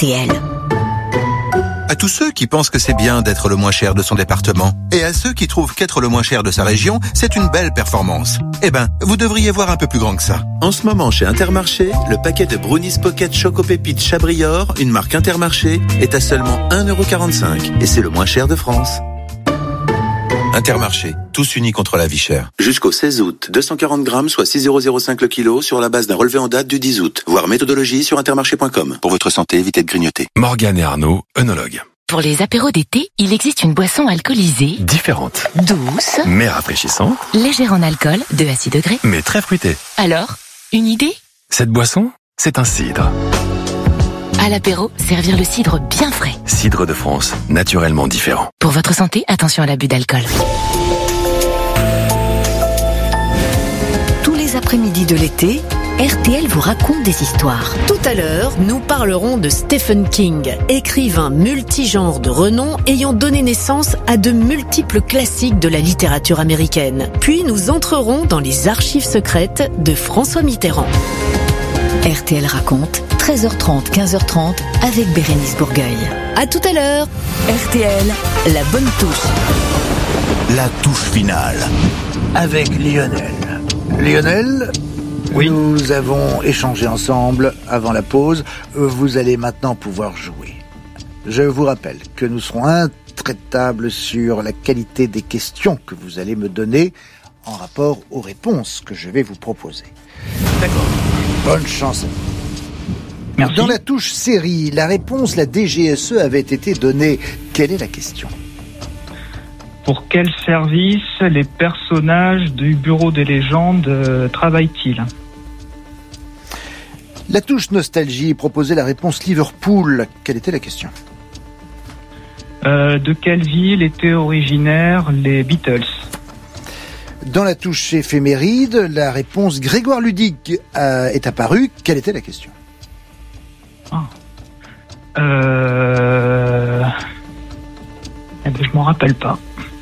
RTL. À tous ceux qui pensent que c'est bien d'être le moins cher de son département, et à ceux qui trouvent qu'être le moins cher de sa région, c'est une belle performance. Eh ben, vous devriez voir un peu plus grand que ça. En ce moment, chez Intermarché, le paquet de Brownies Pocket Choco Pépites Chabrior, une marque Intermarché, est à seulement 1,45 €. Et c'est le moins cher de France. Intermarché, tous unis contre la vie chère. Jusqu'au 16 août, 240 grammes, soit 6,05 € le kilo, sur la base d'un relevé en date du 10 août. Voir méthodologie sur intermarché.com. Pour votre santé, évitez de grignoter. Morgane et Arnaud, œnologues. Pour les apéros d'été, il existe une boisson alcoolisée, Différente, douce, mais rafraîchissante, légère en alcool, de à 6 degrés. mais très fruitée. Alors, une idée ? Cette boisson, c'est un cidre. À l'apéro, servir le cidre bien frais. Cidre de France, naturellement différent. Pour votre santé, attention à l'abus d'alcool. Tous les après-midi de l'été, RTL vous raconte des histoires. Tout à l'heure, nous parlerons de Stephen King, écrivain multigenre de renom ayant donné naissance à de multiples classiques de la littérature américaine. Puis nous entrerons dans les archives secrètes de François Mitterrand. RTL raconte, 13h30, 15h30, avec Bérénice Bourgueil. À tout à l'heure. RTL, la bonne touche. La touche finale avec Lionel. Lionel, oui. Nous avons échangé ensemble avant la pause. Vous allez maintenant pouvoir jouer. Je vous rappelle que nous serons intraitables sur la qualité des questions que vous allez me donner en rapport aux réponses que je vais vous proposer. D'accord. Bonne chance. Merci. Dans la touche série, la réponse, la DGSE avait été donnée. Quelle est la question ? Pour quel service les personnages du Bureau des légendes travaillent-ils ? La touche nostalgie proposait la réponse Liverpool. Quelle était la question ? De quelle ville étaient originaires les Beatles ? Dans la touche éphéméride, la réponse Grégoire Ludig est apparue. Quelle était la question ? Je m'en rappelle pas.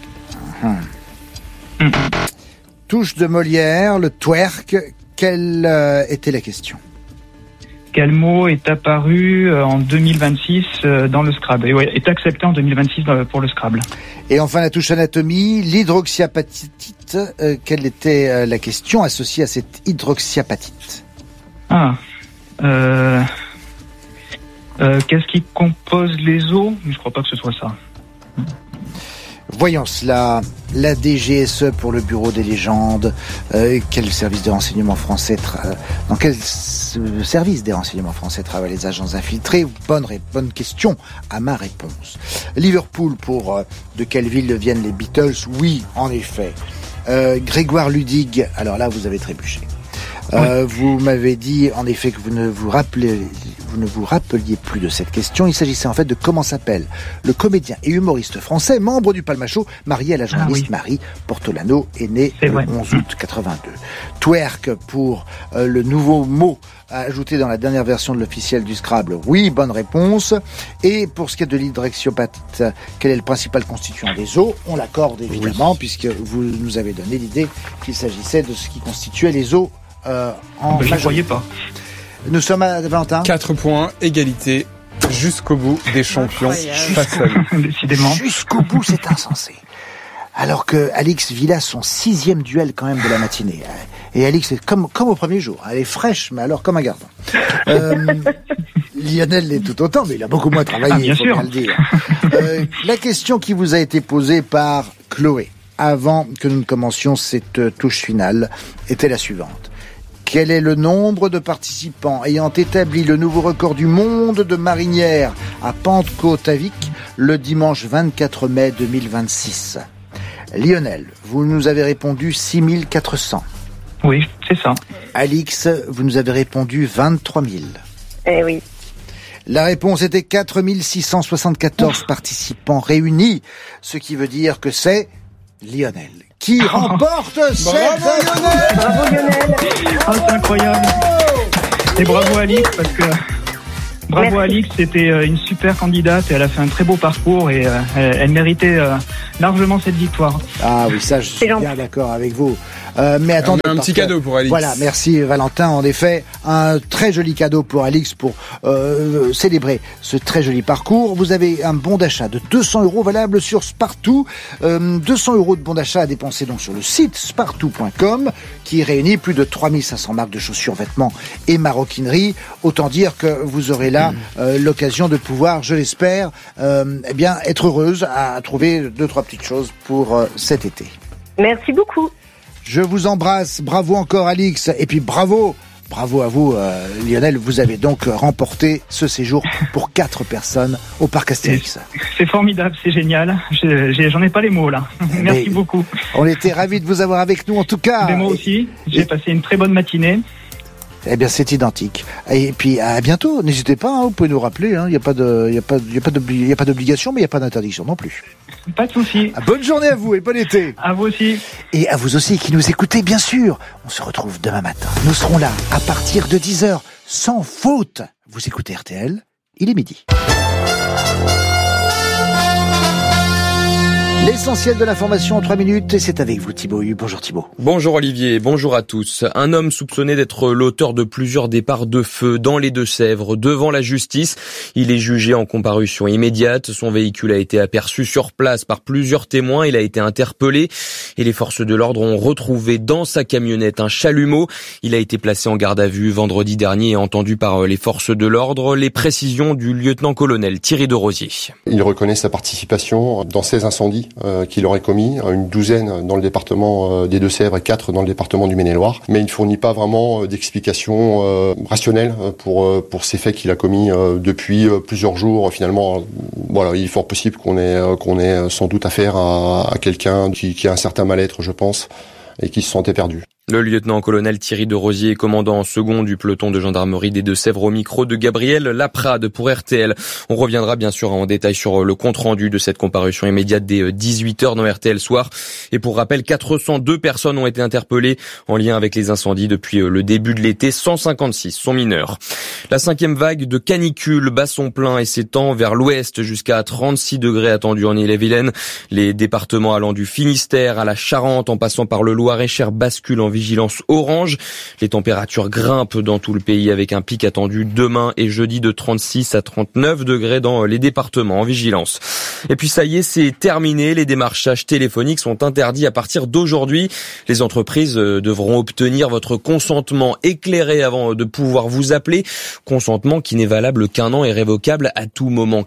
Touche de Molière, le twerk. Quelle était la question ? Quel mot est apparu en 2026 dans le Scrabble ? Et est accepté en 2026 pour le Scrabble. Et enfin la touche anatomie, l'hydroxyapatite. Quelle était la question associée à cette hydroxyapatite ? Qu'est-ce qui compose les os ? Je crois pas que ce soit ça. Voyons cela. La DGSE pour le Bureau des légendes. Quel service de renseignement français dans quel service des renseignements français travaillent les agents infiltrés ? Bonne question à ma réponse. Liverpool pour de quelle ville viennent les Beatles ? Oui, en effet. Grégoire Ludig. Alors là, vous avez trébuché. Vous m'avez dit en effet que vous ne vous rappeliez plus de cette question. Il s'agissait en fait de comment s'appelle le comédien et humoriste français, membre du Palmachot, marié à la journaliste Marie Portolano, est né le 11 août 82. Twerk pour le nouveau mot ajouté dans la dernière version de l'officiel du Scrabble. Oui, bonne réponse. Et pour ce qui est de l'hydroxyapatite, quel est le principal constituant des os ? On l'accorde évidemment, puisque vous nous avez donné l'idée qu'il s'agissait de ce qui constituait les os. Je ne croyais pas. Nous sommes à Valentin. 4 points, égalité, jusqu'au bout des champions. Face à vous. Décidément. Jusqu'au bout, c'est insensé. Alors que Alix vit là son 6e duel quand même de la matinée. Et Alix est comme au premier jour. Elle est fraîche, mais alors comme un gardon. Lionel l'est tout autant, mais il a beaucoup moins travaillé, il faut bien le dire. La question qui vous a été posée par Chloé, avant que nous ne commencions cette touche finale, était la suivante. Quel est le nombre de participants ayant établi le nouveau record du monde de marinière à Pentecôte-Avic le dimanche 24 mai 2026 ? Lionel, vous nous avez répondu 6400. Oui, c'est ça. Alix, vous nous avez répondu 23 000. Eh oui. La réponse était 4674 participants réunis, ce qui veut dire que c'est Lionel qui remporte cette Lionel. Bravo Lionel. C'est incroyable. Et bravo Alix, parce que bravo Alix, c'était une super candidate et elle a fait un très beau parcours et elle méritait largement cette victoire. Ah oui, ça je suis bien d'accord avec vous. Mais attendez, un petit cadeau pour Alix. Voilà, merci Valentin. En effet, un très joli cadeau pour Alix pour célébrer ce très joli parcours. Vous avez un bon d'achat de 200 € valable sur Spartoo. 200 € de bon d'achat à dépenser donc sur le site spartoo.com qui réunit plus de 3500 marques de chaussures, vêtements et maroquinerie. Autant dire que vous aurez là l'occasion de pouvoir, je l'espère, être heureuse à trouver 2-3 petites choses pour cet été. Merci beaucoup. Je vous embrasse. Bravo encore Alix. Et puis bravo à vous Lionel. Vous avez donc remporté ce séjour pour 4 personnes au parc Astérix. C'est formidable, c'est génial. J'en ai pas les mots là. Merci beaucoup. On était ravis de vous avoir avec nous en tout cas. Mais moi aussi. J'ai passé une très bonne matinée. Eh bien, c'est identique. Et puis, à bientôt. N'hésitez pas, vous pouvez nous rappeler. Il n'y a pas d'obligation, mais il n'y a pas d'interdiction non plus. Pas de souci. Bonne journée à vous et bon été. À vous aussi. Et à vous aussi qui nous écoutez, bien sûr. On se retrouve demain matin. Nous serons là à partir de 10h, sans faute. Vous écoutez RTL, il est midi. L'essentiel de l'information en 3 minutes, et c'est avec vous Thibaut. Bonjour Thibaut. Bonjour Olivier, bonjour à tous. Un homme soupçonné d'être l'auteur de plusieurs départs de feu dans les Deux-Sèvres devant la justice. Il est jugé en comparution immédiate. Son véhicule a été aperçu sur place par plusieurs témoins. Il a été interpellé et les forces de l'ordre ont retrouvé dans sa camionnette un chalumeau. Il a été placé en garde à vue vendredi dernier et entendu par les forces de l'ordre. Les précisions du lieutenant-colonel Thierry de Rosier. Il reconnaît sa participation dans ces incendies qu'il aurait commis, une douzaine dans le département des Deux-Sèvres et 4 dans le département du Maine-et-Loire. Mais il ne fournit pas vraiment d'explications rationnelles pour ces faits qu'il a commis depuis plusieurs jours. Finalement, voilà, il est fort possible qu'on ait sans doute affaire à quelqu'un qui a un certain mal-être, je pense, et qui se sentait perdu. Le lieutenant-colonel Thierry de Rosier, commandant en second du peloton de gendarmerie des Deux-Sèvres au micro de Gabriel Laprade pour RTL. On reviendra bien sûr en détail sur le compte-rendu de cette comparution immédiate dès 18h dans RTL Soir. Et pour rappel, 402 personnes ont été interpellées en lien avec les incendies depuis le début de l'été. 156 sont mineurs. La 5e vague de canicule bat son plein et s'étend vers l'ouest jusqu'à 36 degrés attendus en Ille-et-Vilaine. Les départements allant du Finistère à la Charente en passant par le Loir-et-Cher basculent en vigilance orange. Les températures grimpent dans tout le pays avec un pic attendu demain et jeudi de 36 à 39 degrés dans les départements en vigilance. Et puis ça y est, c'est terminé. Les démarchages téléphoniques sont interdits à partir d'aujourd'hui. Les entreprises devront obtenir votre consentement éclairé avant de pouvoir vous appeler. Consentement qui n'est valable qu'un an et révocable à tout moment.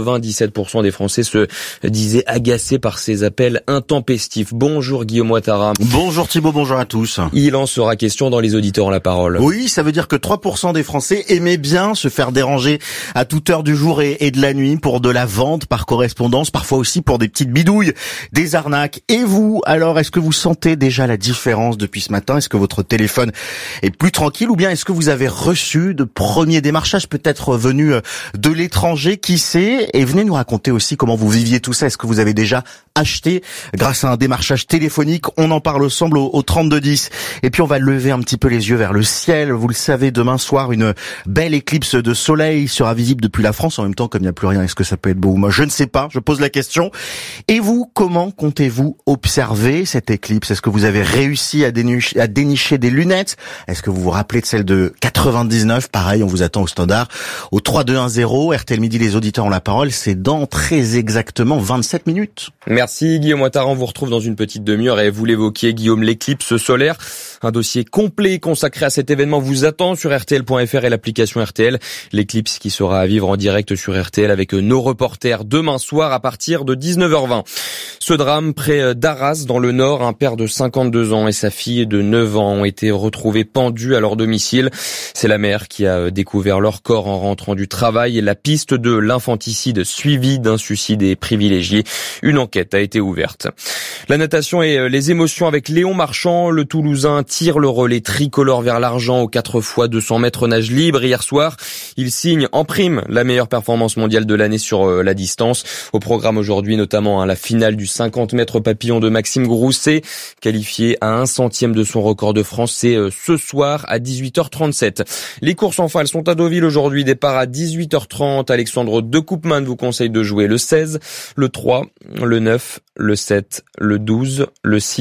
97% des Français se disaient agacés par ces appels intempestifs. Bonjour Guillaume Ouattara. Bonjour Thibaut, bonjour à tous. Il en sera question dans Les Auditeurs ont la parole. Oui, ça veut dire que 3% des Français aimaient bien se faire déranger à toute heure du jour et de la nuit pour de la vente par correspondance, parfois aussi pour des petites bidouilles, des arnaques. Et vous, alors, est-ce que vous sentez déjà la différence depuis ce matin? Est-ce que votre téléphone est plus tranquille ou bien est-ce que vous avez reçu de premiers démarchages peut-être venus de l'étranger, qui sait? Et venez nous raconter aussi comment vous viviez tout ça. Est-ce que vous avez déjà acheté grâce à un démarchage téléphonique? On en parle ensemble au 3210. Et puis on va lever un petit peu les yeux vers le ciel. Vous le savez, demain soir, une belle éclipse de soleil sera visible depuis la France. En même temps, comme il n'y a plus rien, est-ce que ça peut être beau ou moche? Je ne sais pas, je pose la question. Et vous, comment comptez-vous observer cette éclipse? Est-ce que vous avez réussi à dénicher des lunettes? Est-ce que vous vous rappelez de celle de 99? Pareil, on vous attend au standard. Au 3210, RTL Midi, les auditeurs ont la parole. C'est dans très exactement 27 minutes. Merci Guillaume Ouattara, on vous retrouve dans une petite demi-heure et vous l'évoquiez Guillaume, l'éclipse solaire. Un dossier complet consacré à cet événement vous attend sur RTL.fr et l'application RTL. L'éclipse qui sera à vivre en direct sur RTL avec nos reporters demain soir à partir de 19h20. Ce drame près d'Arras dans le Nord, un père de 52 ans et sa fille de 9 ans ont été retrouvés pendus à leur domicile. C'est la mère qui a découvert leur corps en rentrant du travail et la piste de l'infanticide suivie d'un suicide est privilégiée. Une enquête a été ouverte. La natation et les émotions avec Léon Marchand, le Toulousain tire le relais tricolore vers l'argent aux 4 x 200 mètres nage libre. Hier soir, il signe en prime la meilleure performance mondiale de l'année sur la distance. Au programme aujourd'hui, notamment la finale du 50 mètres papillon de Maxime Grousset, qualifié à 1 centième de son record de France. C'est ce soir à 18h37. Les courses en fall sont à Deauville aujourd'hui. Départ à 18h30. Alexandre de Koopman vous conseille de jouer le 16, le 3, le 9, le 7, le 12, le 6,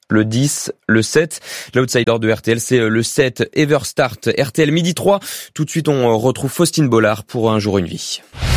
le 10, le 7. L'outsider de RTL, c'est le 7, Everstart. RTL midi 3. Tout de suite, on retrouve Faustine Bollard pour Un jour, une vie.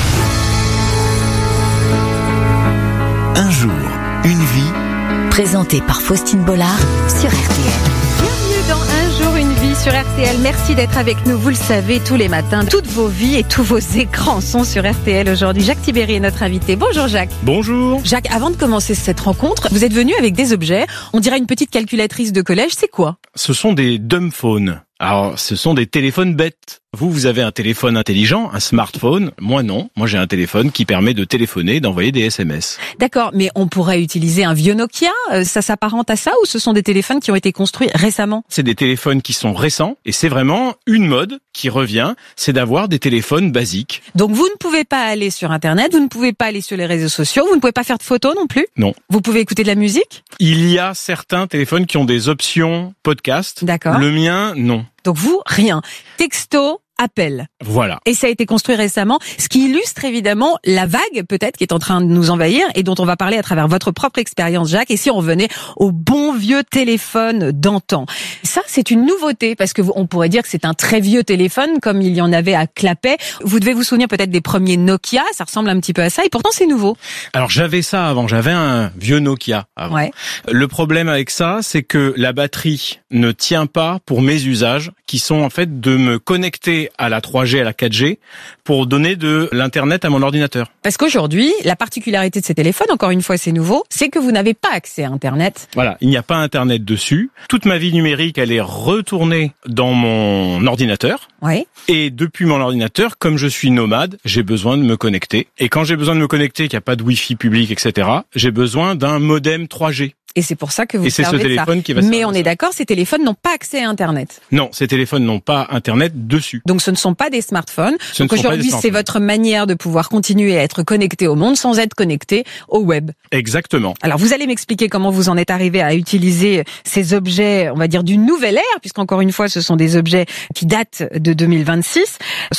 Un jour, une vie. Présenté par Faustine Bollard sur RTL. Bienvenue dans Un jour, une vie sur RTL. Merci d'être avec nous. Vous le savez, tous les matins, toutes vos vies et tous vos écrans sont sur RTL aujourd'hui. Jacques Tibéry est notre invité. Bonjour Jacques. Bonjour. Jacques, avant de commencer cette rencontre, vous êtes venu avec des objets. On dirait une petite calculatrice de collège. C'est quoi? Ce sont des dumb phones. Alors, ce sont des téléphones bêtes. Vous avez un téléphone intelligent, un smartphone. Moi, non. Moi, j'ai un téléphone qui permet de téléphoner, d'envoyer des SMS. D'accord, mais on pourrait utiliser un vieux Nokia. Ça s'apparente à ça ou ce sont des téléphones qui ont été construits récemment? C'est des téléphones qui sont récents et c'est vraiment une mode qui revient. C'est d'avoir des téléphones basiques. Donc, vous ne pouvez pas aller sur Internet, vous ne pouvez pas aller sur les réseaux sociaux, vous ne pouvez pas faire de photos non plus? Non. Vous pouvez écouter de la musique? Il y a certains téléphones qui ont des options podcast. D'accord. Le mien, non. Donc vous, rien. Texto, appel. Voilà. Et ça a été construit récemment, ce qui illustre évidemment la vague peut-être qui est en train de nous envahir et dont on va parler à travers votre propre expérience, Jacques. Et si on revenait au bon vieux téléphone d'antan, ça c'est une nouveauté parce que on pourrait dire que c'est un très vieux téléphone comme il y en avait à Clapet. Vous devez vous souvenir peut-être des premiers Nokia, ça ressemble un petit peu à ça et pourtant c'est nouveau. Alors j'avais ça avant, j'avais un vieux Nokia avant. Ouais. Le problème avec ça, c'est que la batterie ne tient pas pour mes usages qui sont en fait de me connecter à la 3G, à la 4G, pour donner de l'internet à mon ordinateur. Parce qu'aujourd'hui, la particularité de ces téléphones, encore une fois c'est nouveau, c'est que vous n'avez pas accès à Internet. Voilà, il n'y a pas Internet dessus. Toute ma vie numérique, elle est retournée dans mon ordinateur. Ouais. Et depuis mon ordinateur, comme je suis nomade, j'ai besoin de me connecter. Et quand j'ai besoin de me connecter, qu'il n'y a pas de Wi-Fi public, etc., j'ai besoin d'un modem 3G. Et c'est pour ça que vous servez ça. Et c'est ce téléphone qui va Mais on est d'accord, ces téléphones n'ont pas accès à Internet. Non, ces téléphones n'ont pas Internet dessus. Donc ce ne sont pas des smartphones. Donc aujourd'hui, c'est votre manière de pouvoir continuer à être connecté au monde sans être connecté au web. Exactement. Alors vous allez m'expliquer comment vous en êtes arrivé à utiliser ces objets, on va dire d'une nouvelle ère, puisqu'encore une fois, ce sont des objets qui datent de 2026.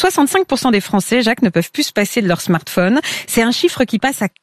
65% des Français, Jacques, ne peuvent plus se passer de leur smartphone. C'est un chiffre qui passe à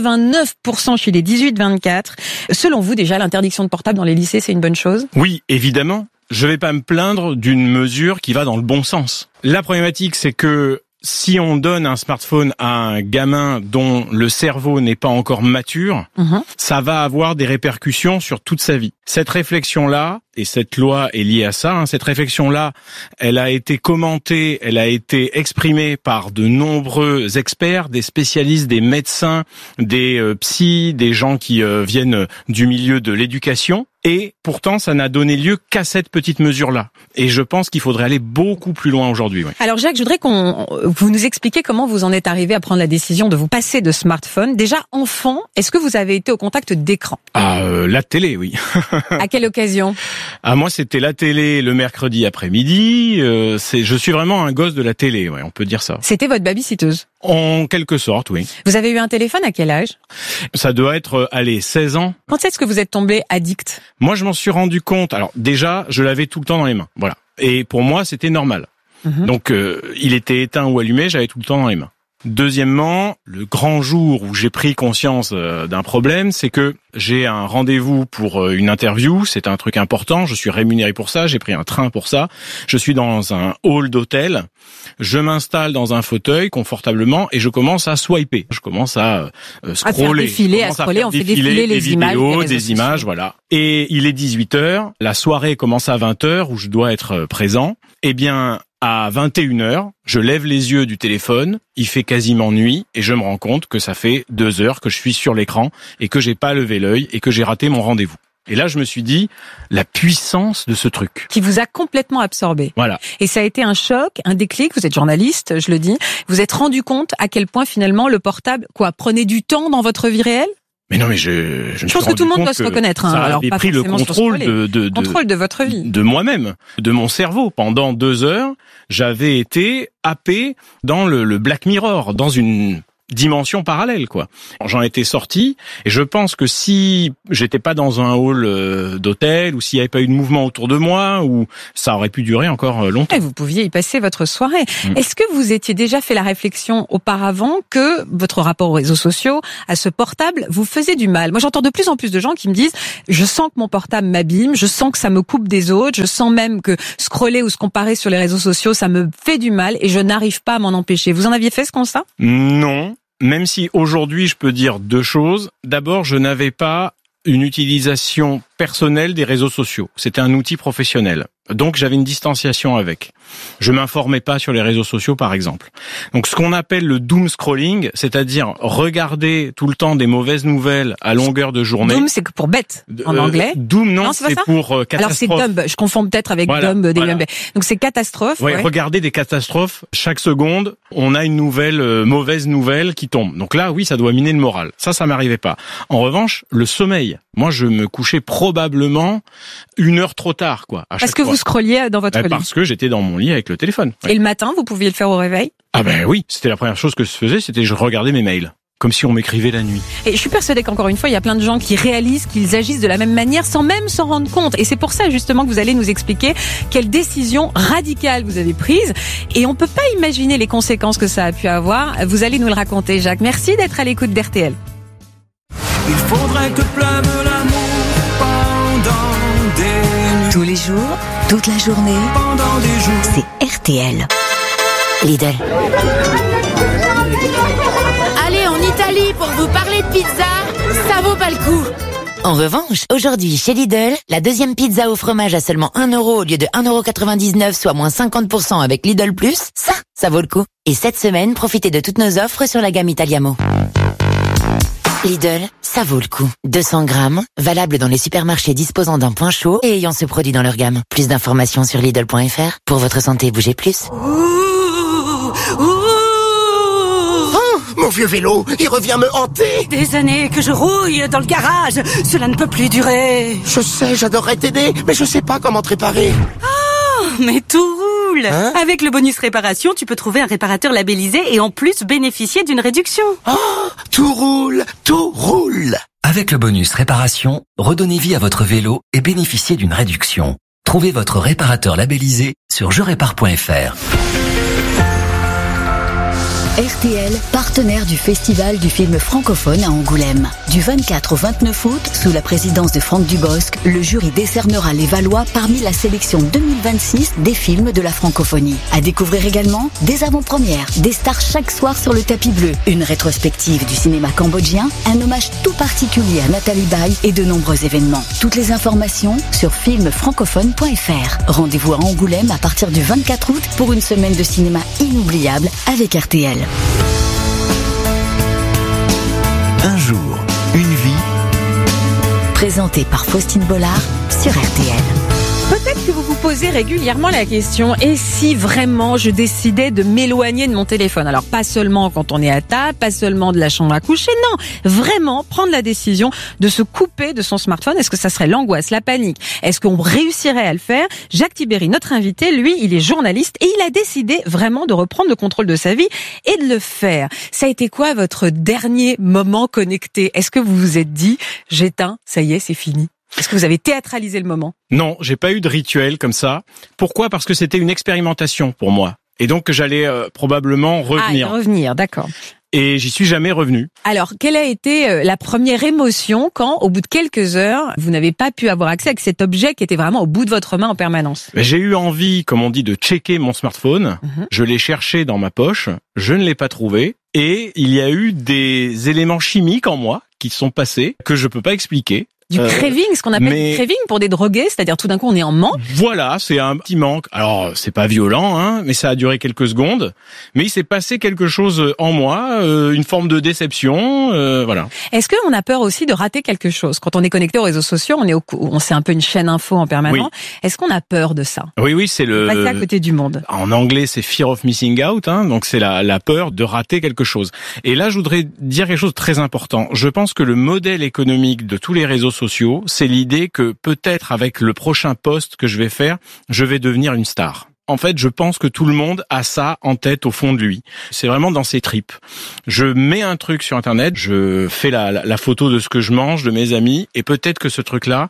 89% chez les 18-24. Selon vous, déjà, l'interdiction de portable dans les lycées, c'est une bonne chose? Oui, évidemment. Je vais pas me plaindre d'une mesure qui va dans le bon sens. La problématique, c'est que si on donne un smartphone à un gamin dont le cerveau n'est pas encore mature, ça va avoir des répercussions sur toute sa vie. Cette réflexion-là, et cette loi est liée à ça, cette réflexion-là, elle a été commentée, elle a été exprimée par de nombreux experts, des spécialistes, des médecins, des psys, des gens qui viennent du milieu de l'éducation. Et pourtant, ça n'a donné lieu qu'à cette petite mesure-là. Et je pense qu'il faudrait aller beaucoup plus loin aujourd'hui. Ouais. Alors Jacques, je voudrais vous nous expliquiez comment vous en êtes arrivé à prendre la décision de vous passer de smartphone. Déjà, enfant, est-ce que vous avez été au contact d'écran? La télé, oui. À quelle occasion? Moi, c'était la télé le mercredi après-midi. Je suis vraiment un gosse de la télé, ouais, on peut dire ça. C'était votre babysitteuse? En quelque sorte, oui. Vous avez eu un téléphone à quel âge? Ça doit être, 16 ans. Quand est-ce que vous êtes tombé addict? Moi, je m'en suis rendu compte. Alors, déjà, je l'avais tout le temps dans les mains. Voilà. Et pour moi, c'était normal. Donc, il était éteint ou allumé, j'avais tout le temps dans les mains. Deuxièmement, le grand jour où j'ai pris conscience d'un problème, c'est que j'ai un rendez-vous pour une interview, c'est un truc important, je suis rémunéré pour ça, j'ai pris un train pour ça, je suis dans un hall d'hôtel, je m'installe dans un fauteuil confortablement et je commence à swiper, je commence à scroller. On fait défiler les vidéos, des images, voilà. Et il est 18h, la soirée commence à 20h où je dois être présent. Eh bien, à 21h, je lève les yeux du téléphone, il fait quasiment nuit et je me rends compte que ça fait 2 heures que je suis sur l'écran et que j'ai pas levé l'œil et que j'ai raté mon rendez-vous. Et là, je me suis dit, la puissance de ce truc. Qui vous a complètement absorbé. Voilà. Et ça a été un choc, un déclic, vous êtes journaliste, je le dis, vous êtes rendu compte à quel point finalement le portable, prenait du temps dans votre vie réelle? Mais non, mais je pense que tout le monde doit se reconnaître. Ça alors avait pas pris le contrôle contrôle de votre vie, de moi-même, de mon cerveau. Pendant 2 heures, j'avais été happé dans le Black Mirror, dans une dimension parallèle, quoi. J'en étais sorti, et je pense que si j'étais pas dans un hall d'hôtel, ou s'il n'y avait pas eu de mouvement autour de moi, ou ça aurait pu durer encore longtemps. Et vous pouviez y passer votre soirée. Est-ce que vous étiez déjà fait la réflexion auparavant que votre rapport aux réseaux sociaux, à ce portable, vous faisait du mal? Moi, j'entends de plus en plus de gens qui me disent « Je sens que mon portable m'abîme, je sens que ça me coupe des autres, je sens même que scroller ou se comparer sur les réseaux sociaux, ça me fait du mal et je n'arrive pas à m'en empêcher. » Vous en aviez fait ce constat? Non. Même si aujourd'hui je peux dire deux choses. D'abord, je n'avais pas une utilisation personnelle des réseaux sociaux. C'était un outil professionnel. Donc j'avais une distanciation avec. Je m'informais pas sur les réseaux sociaux, par exemple. Donc ce qu'on appelle le doom scrolling, c'est-à-dire regarder tout le temps des mauvaises nouvelles à longueur de journée. Doom, c'est que pour bête en anglais. Doom, non, c'est pour catastrophe. Alors c'est dumb. Je confonds peut-être avec dumb des voilà. Donc c'est catastrophe. Ouais, regarder des catastrophes chaque seconde. On a une nouvelle mauvaise nouvelle qui tombe. Donc là, oui, ça doit miner le moral. Ça m'arrivait pas. En revanche, le sommeil. Moi, je me couchais probablement 1 heure trop tard, quoi. Parce que vous scrolliez dans votre lit. Parce que j'étais dans mon lit avec le téléphone. Ouais. Et le matin, vous pouviez le faire au réveil? Ah ben oui, c'était la première chose que je faisais, c'était je regardais mes mails. Comme si on m'écrivait la nuit. Et je suis persuadée qu'encore une fois, il y a plein de gens qui réalisent qu'ils agissent de la même manière sans même s'en rendre compte. Et c'est pour ça justement que vous allez nous expliquer quelle décision radicale vous avez prise. Et on peut pas imaginer les conséquences que ça a pu avoir. Vous allez nous le raconter, Jacques. Merci d'être à l'écoute d'RTL. Il faudrait que pleuve l'amour pendant des nuits. Tous les jours, toute la journée. Pendant des jours. C'est RTL. Lidl. Allez en Italie pour vous parler de pizza, ça vaut pas le coup. En revanche, aujourd'hui, chez Lidl, la deuxième pizza au fromage à seulement 1 € au lieu de 1,99 €, soit moins 50% avec Lidl Plus, ça vaut le coup. Et cette semaine, profitez de toutes nos offres sur la gamme Italiamo. Lidl, ça vaut le coup. 200 grammes, valable dans les supermarchés disposant d'un point chaud et ayant ce produit dans leur gamme. Plus d'informations sur Lidl.fr. Pour votre santé, bougez plus. Mon vieux vélo, il revient me hanter. Des années que je rouille dans le garage. Cela ne peut plus durer. Je sais, j'adorerais t'aider, mais je sais pas comment te réparer. Oh, mais tout roule. Hein? Avec le bonus réparation, tu peux trouver un réparateur labellisé et en plus bénéficier d'une réduction. Oh, tout roule, tout roule. Avec le bonus réparation, redonnez vie à votre vélo et bénéficiez d'une réduction. Trouvez votre réparateur labellisé sur jerépare.fr. RTL, partenaire du Festival du film francophone à Angoulême. Du 24 au 29 août, sous la présidence de Franck Dubosc, le jury décernera les Valois parmi la sélection 2026 des films de la francophonie. À découvrir également des avant-premières, des stars chaque soir sur le tapis bleu, une rétrospective du cinéma cambodgien, un hommage tout particulier à Nathalie Baye et de nombreux événements. Toutes les informations sur filmfrancophone.fr. Rendez-vous à Angoulême à partir du 24 août pour une semaine de cinéma inoubliable avec RTL. Un jour, une vie. Présenté par Faustine Bollard sur RTL. Peut-être que vous vous posez régulièrement la question, et si vraiment je décidais de m'éloigner de mon téléphone? Alors pas seulement quand on est à table, pas seulement de la chambre à coucher, non, vraiment prendre la décision de se couper de son smartphone. Est-ce que ça serait l'angoisse, la panique? Est-ce qu'on réussirait à le faire? Jacques Tibéri, notre invité, lui, il est journaliste et il a décidé vraiment de reprendre le contrôle de sa vie et de le faire. Ça a été quoi votre dernier moment connecté? Est-ce que vous vous êtes dit, j'éteins, ça y est, c'est fini? Est-ce que vous avez théâtralisé le moment? Non, j'ai pas eu de rituel comme ça. Pourquoi? Parce que c'était une expérimentation pour moi. Et donc que j'allais probablement revenir. Ah, revenir, d'accord. Et j'y suis jamais revenu. Alors, quelle a été la première émotion quand, au bout de quelques heures, vous n'avez pas pu avoir accès à cet objet qui était vraiment au bout de votre main en permanence? J'ai eu envie, comme on dit, de checker mon smartphone. Je l'ai cherché dans ma poche. Je ne l'ai pas trouvé. Et il y a eu des éléments chimiques en moi qui sont passés, que je peux pas expliquer. Du craving, ce qu'on appelle du craving pour des drogués, c'est-à-dire tout d'un coup on est en manque. Voilà, c'est un petit manque. Alors c'est pas violent, hein, mais ça a duré quelques secondes. Mais il s'est passé quelque chose en moi, une forme de déception, voilà. Est-ce qu'on a peur aussi de rater quelque chose quand on est connecté aux réseaux sociaux? On c'est un peu une chaîne info en permanence. Oui. Est-ce qu'on a peur de ça? Oui, c'est le. Passer à côté du monde. En anglais, c'est fear of missing out, hein, donc c'est la peur de rater quelque chose. Et là, je voudrais dire quelque chose de très important. Je pense que le modèle économique de tous les réseaux sociaux, c'est l'idée que peut-être avec le prochain post que je vais faire, je vais devenir une star. En fait, je pense que tout le monde a ça en tête au fond de lui. C'est vraiment dans ses tripes. Je mets un truc sur Internet, je fais la photo de ce que je mange, de mes amis, et peut-être que ce truc-là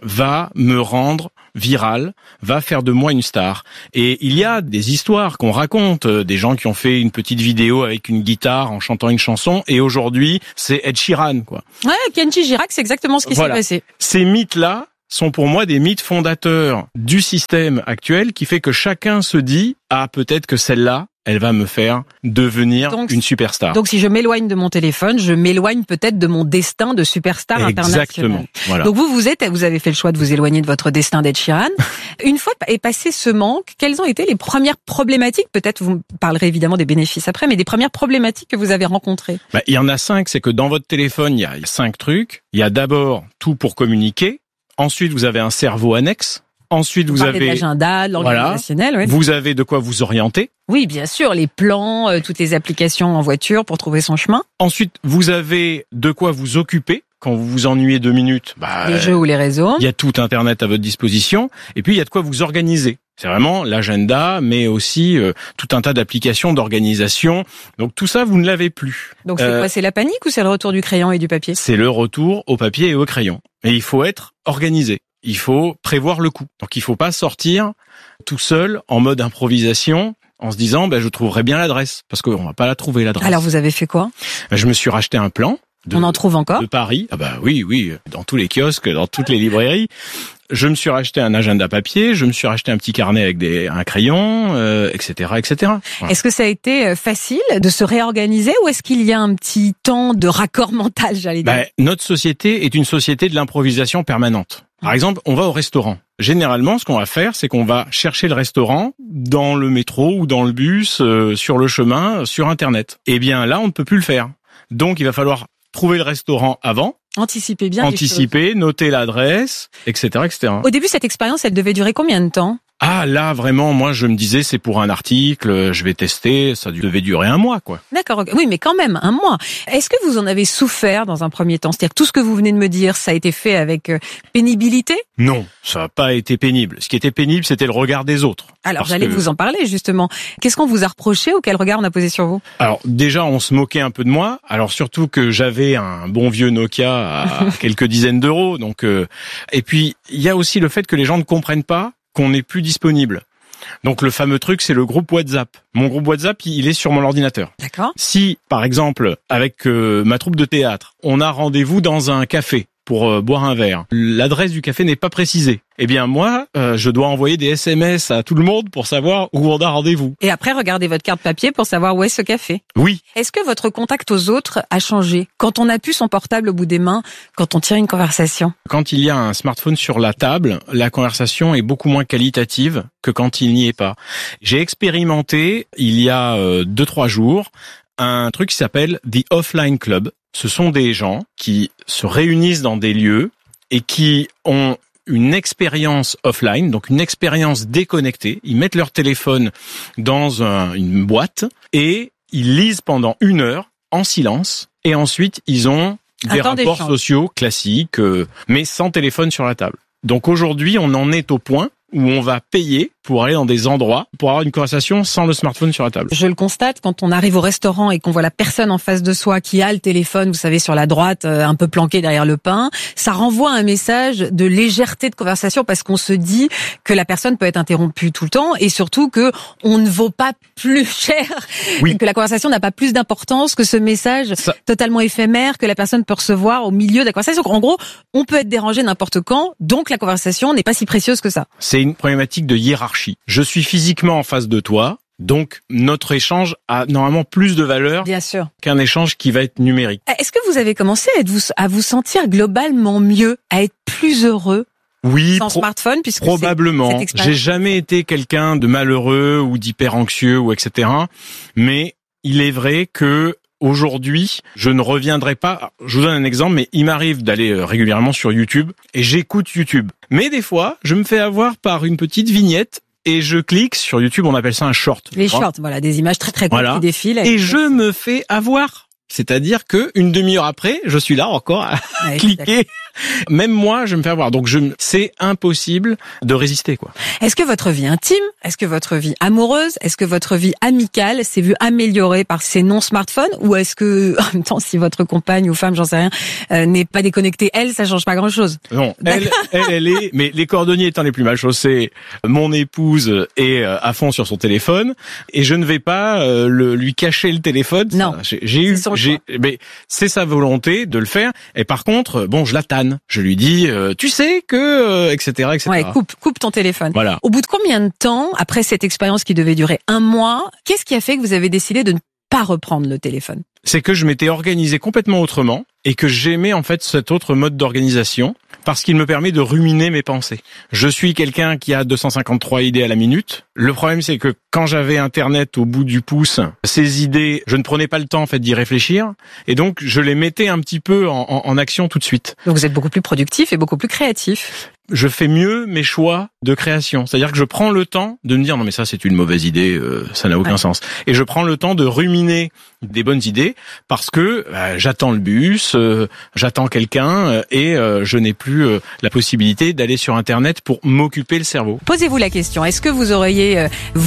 va me rendre viral, va faire de moi une star. Et il y a des histoires qu'on raconte, des gens qui ont fait une petite vidéo avec une guitare en chantant une chanson, et aujourd'hui, c'est Ed Sheeran, quoi. Ouais, Kenji Girac, c'est exactement ce qui s'est passé. Ces mythes-là sont pour moi des mythes fondateurs du système actuel qui fait que chacun se dit « Ah, peut-être que celle-là, elle va me faire devenir une superstar. » Donc si je m'éloigne de mon téléphone, je m'éloigne peut-être de mon destin de superstar international. Exactement. Voilà. Donc vous avez fait le choix de vous éloigner de votre destin d'Ed Sheeran. Une fois est passé ce manque, quelles ont été les premières problématiques? Peut-être vous parlerez évidemment des bénéfices après, mais des premières problématiques que vous avez rencontrées. Il y en a 5, c'est que dans votre téléphone, il y a 5 trucs. Il y a d'abord tout pour communiquer. Ensuite, vous avez un cerveau annexe. Ensuite, vous avez l'agenda, l'organisationnel. Voilà. Ouais. Vous avez de quoi vous orienter. Oui, bien sûr, les plans, toutes les applications en voiture pour trouver son chemin. Ensuite, vous avez de quoi vous occuper. Quand vous vous ennuyez 2 minutes, les jeux ou les réseaux. Il y a tout Internet à votre disposition. Et puis, il y a de quoi vous organiser. C'est vraiment l'agenda, mais aussi tout un tas d'applications d'organisation. Donc tout ça, vous ne l'avez plus. Donc c'est quoi? C'est la panique ou c'est le retour du crayon et du papier? C'est le retour au papier et au crayon. Et il faut être organisé. Il faut prévoir le coup. Donc il faut pas sortir tout seul en mode improvisation en se disant je trouverai bien l'adresse, parce qu'on va pas la trouver l'adresse. Alors vous avez fait quoi? Je me suis racheté un plan. On en trouve encore? De Paris. Oui, dans tous les kiosques, dans toutes les librairies. Je me suis racheté un agenda papier, je me suis racheté un petit carnet avec un crayon, etc., etc. Voilà. Est-ce que ça a été facile de se réorganiser ou est-ce qu'il y a un petit temps de raccord mental, j'allais dire? Notre société est une société de l'improvisation permanente. Par exemple, on va au restaurant. Généralement, ce qu'on va faire, c'est qu'on va chercher le restaurant dans le métro ou dans le bus, sur le chemin, sur Internet. Eh bien, là, on ne peut plus le faire. Donc, il va falloir trouver le restaurant avant. Anticiper bien Anticiper, noter l'adresse, etc., etc. Au début, cette expérience, elle devait durer combien de temps? Ah, là, vraiment, moi, je me disais, c'est pour un article, je vais tester, ça devait durer 1 mois, quoi. D'accord, oui, mais quand même, 1 mois. Est-ce que vous en avez souffert dans un premier temps? C'est-à-dire que tout ce que vous venez de me dire, ça a été fait avec pénibilité? Non, ça n'a pas été pénible. Ce qui était pénible, c'était le regard des autres. Alors, j'allais vous en parler, justement. Qu'est-ce qu'on vous a reproché ou quel regard on a posé sur vous? Alors, déjà, on se moquait un peu de moi. Alors, surtout que j'avais un bon vieux Nokia à quelques dizaines d'euros. Donc, et puis, il y a aussi le fait que les gens ne comprennent pas qu'on n'est plus disponible. Donc le fameux truc, c'est le groupe WhatsApp. Mon groupe WhatsApp, il est sur mon ordinateur. D'accord. Si, par exemple, avec ma troupe de théâtre, on a rendez-vous dans un café pour boire un verre, l'adresse du café n'est pas précisée. Eh bien moi, je dois envoyer des SMS à tout le monde pour savoir où on a rendez-vous. Et après, regardez votre carte papier pour savoir où est ce café. Oui. Est-ce que votre contact aux autres a changé quand on a plus son portable au bout des mains, quand on tient une conversation? Quand il y a un smartphone sur la table, la conversation est beaucoup moins qualitative que quand il n'y est pas. J'ai expérimenté, il y a 2-3 jours, un truc qui s'appelle The Offline Club. Ce sont des gens qui se réunissent dans des lieux et qui ont une expérience offline, donc une expérience déconnectée. Ils mettent leur téléphone dans une boîte et ils lisent pendant 1 heure en silence. Et ensuite, ils ont des rapports sociaux classiques, mais sans téléphone sur la table. Donc aujourd'hui, on en est au point où on va payer pour aller dans des endroits pour avoir une conversation sans le smartphone sur la table. Je le constate quand on arrive au restaurant et qu'on voit la personne en face de soi qui a le téléphone, vous savez, sur la droite, un peu planqué derrière le pain, ça renvoie un message de légèreté de conversation parce qu'on se dit que la personne peut être interrompue tout le temps et surtout que on ne vaut pas plus cher, que la conversation n'a pas plus d'importance que ce message totalement éphémère que la personne peut recevoir au milieu de la conversation. En gros, on peut être dérangé n'importe quand, donc la conversation n'est pas si précieuse que ça. C'est une problématique de hiérarchie. Je suis physiquement en face de toi, donc notre échange a normalement plus de valeur qu'un échange qui va être numérique. Est-ce que vous avez commencé à vous sentir globalement mieux, à être plus heureux? Oui, sans smartphone, puisque probablement. J'ai jamais été quelqu'un de malheureux ou d'hyper anxieux ou etc. Mais il est vrai que aujourd'hui, je ne reviendrai pas. Je vous donne un exemple, mais il m'arrive d'aller régulièrement sur YouTube et j'écoute YouTube. Mais des fois, je me fais avoir par une petite vignette et je clique sur YouTube. On appelle ça un short. Les shorts, voilà, des images très très courtes qui défilent. Et je me fais avoir. C'est-à-dire que 1/2 heure après, je suis là encore à cliquer Même moi, je me fais avoir. Donc c'est impossible de résister, quoi. Est-ce que votre vie intime, est-ce que votre vie amoureuse, est-ce que votre vie amicale s'est vue améliorée par ces non-smartphones, ou est-ce que, en même temps, si votre compagne ou femme, j'en sais rien, n'est pas déconnectée, elle, ça change pas grand-chose? Non, elle est, mais les cordonniers étant les plus mal chaussés, mon épouse est à fond sur son téléphone, et je ne vais pas lui cacher le téléphone. Non. Mais c'est sa volonté de le faire. Et par contre, bon, je la tanne. Je lui dis, tu sais que, etc., etc. Ouais, coupe ton téléphone. Voilà. Au bout de combien de temps, après cette expérience qui devait durer 1 mois, qu'est-ce qui a fait que vous avez décidé de ne pas reprendre le téléphone? C'est que je m'étais organisé complètement autrement et que j'aimais en fait cet autre mode d'organisation parce qu'il me permet de ruminer mes pensées. Je suis quelqu'un qui a 253 idées à la minute. Le problème, c'est que quand j'avais Internet au bout du pouce, ces idées, je ne prenais pas le temps en fait d'y réfléchir et donc je les mettais un petit peu en action tout de suite. Donc vous êtes beaucoup plus productif et beaucoup plus créatif. Je fais mieux mes choix de création. C'est-à-dire que je prends le temps de me dire non mais ça c'est une mauvaise idée, ça n'a aucun sens. Et je prends le temps de ruminer des bonnes idées parce que j'attends le bus, j'attends quelqu'un et je n'ai plus la possibilité d'aller sur Internet pour m'occuper le cerveau. Posez-vous la question, est-ce que vous auriez,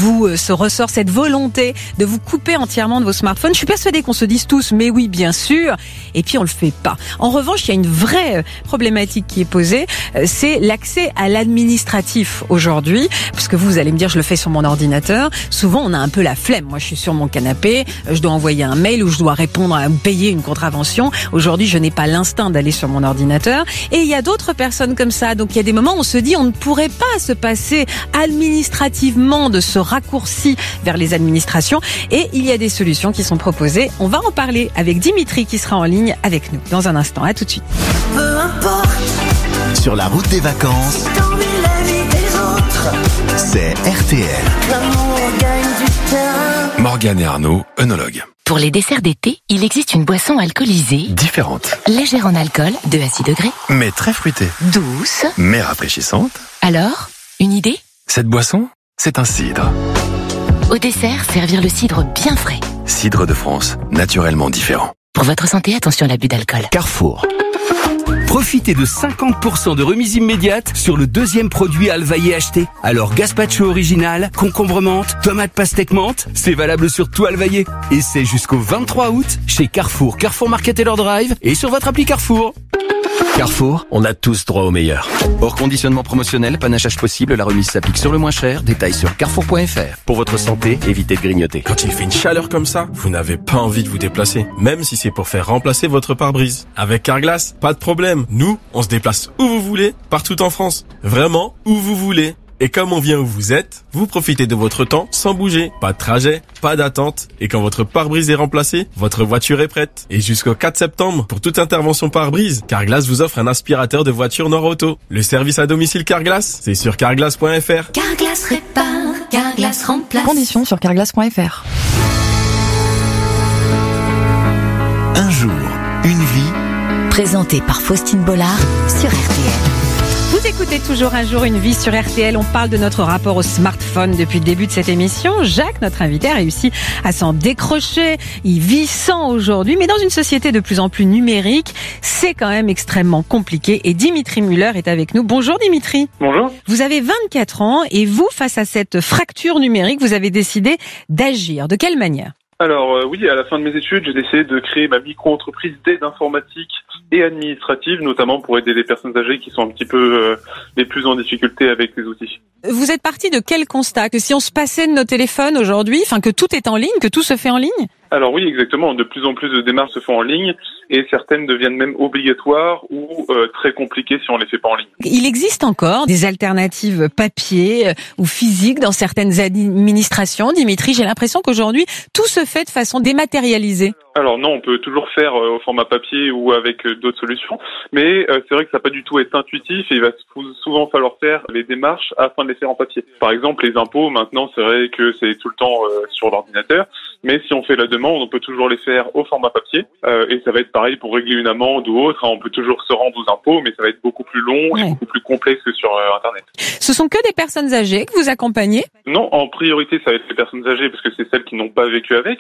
ce ressort, cette volonté de vous couper entièrement de vos smartphones? Je suis persuadée qu'on se dise tous, mais oui, bien sûr, et puis on le fait pas. En revanche, il y a une vraie problématique qui est posée, c'est l'accès à l'administratif aujourd'hui, parce que vous allez me dire, je le fais sur mon ordinateur. Souvent, on a un peu la flemme. Moi, je suis sur mon canapé, je dois envoyer un mail ou je dois répondre à payer une contravention. Aujourd'hui, je n'ai pas l'instinct d'aller sur mon ordinateur. Et il y a d'autres personnes comme ça. Donc, il y a des moments où on se dit, on ne pourrait pas se passer administrativement de ce raccourci vers les administrations. Et il y a des solutions qui sont proposées. On va en parler avec Dimitri qui sera en ligne avec nous dans un instant. À tout de suite. Peu importe. Sur la route des vacances, La vie des autres. c'est RTL. L'amour gagne du terrain. Morgane et Arnaud, œnologues. Pour les desserts d'été, il existe une boisson alcoolisée, Différentes, légère en alcool, 2 à 6 degrés, mais très fruitées, douce. mais rafraîchissantes. Alors, une idée? Cette boisson, c'est un cidre. Au dessert, servir le cidre bien frais. Cidre de France, naturellement différent. Pour votre santé, attention à l'abus d'alcool. Carrefour. Profitez de 50% de remise immédiate sur le deuxième produit Alvaillé acheté. Alors gazpacho original, concombre menthe, tomate pastèque menthe, c'est valable sur tout Alvaillé. Et c'est jusqu'au 23 août chez Carrefour, Carrefour Market et leur Drive et sur votre appli Carrefour. Carrefour, on a tous droit au meilleur. Hors conditionnement promotionnel, panachage possible, la remise s'applique sur le moins cher. Détails sur carrefour.fr. Pour votre santé, évitez de grignoter. Quand il fait une chaleur comme ça, vous n'avez pas envie de vous déplacer, même si c'est pour faire remplacer votre pare-brise. Avec Carglass, pas de problème. Nous, on se déplace où vous voulez, partout en France. Vraiment, où vous voulez. Et comme on vient où vous êtes, vous profitez de votre temps sans bouger. Pas de trajet, pas d'attente. Et quand votre pare-brise est remplacé, votre voiture est prête. Et jusqu'au 4 septembre, pour toute intervention pare-brise, Carglass vous offre un aspirateur de voiture Nord-Auto. Le service à domicile Carglass, c'est sur carglass.fr. Carglass répare, Carglass remplace. Conditions sur carglass.fr. Un jour, une vie. Présenté par Faustine Bollard sur RTL. Vous écoutez toujours Un jour, une vie sur RTL. On parle de notre rapport au smartphone depuis le début de cette émission. Jacques, notre invité, a réussi à s'en décrocher. Il vit sans aujourd'hui, mais dans une société de plus en plus numérique, c'est quand même extrêmement compliqué. Et Dimitri Müller est avec nous. Bonjour Dimitri. Bonjour. Vous avez 24 ans et vous, face à cette fracture numérique, vous avez décidé d'agir. De quelle manière ? Alors oui, à la fin de mes études, j'ai décidé de créer ma micro-entreprise d'aide informatique et administrative, notamment pour aider les personnes âgées qui sont un petit peu les plus en difficulté avec les outils. Vous êtes parti de quel constat ? Que si on se passait de nos téléphones aujourd'hui, que tout est en ligne, que tout se fait en ligne ? Alors oui, exactement. De plus en plus de démarches se font en ligne et certaines deviennent même obligatoires ou très compliquées si on les fait pas en ligne. Il existe encore des alternatives papier ou physiques dans certaines administrations. Dimitri, j'ai l'impression qu'aujourd'hui, tout se fait de façon dématérialisée. Alors non, on peut toujours faire au format papier ou avec d'autres solutions, mais c'est vrai que ça va pas du tout être intuitif et il va souvent falloir faire les démarches afin de les faire en papier. Par exemple, les impôts, maintenant, c'est vrai que c'est tout le temps sur l'ordinateur, mais si on fait la demande, on peut toujours les faire au format papier et ça va être pareil pour régler une amende ou autre. On peut toujours se rendre aux impôts, mais ça va être beaucoup plus long et beaucoup plus complexe que sur Internet. Ce sont que des personnes âgées que vous accompagnez ? Non, en priorité, ça va être les personnes âgées parce que c'est celles qui n'ont pas vécu avec.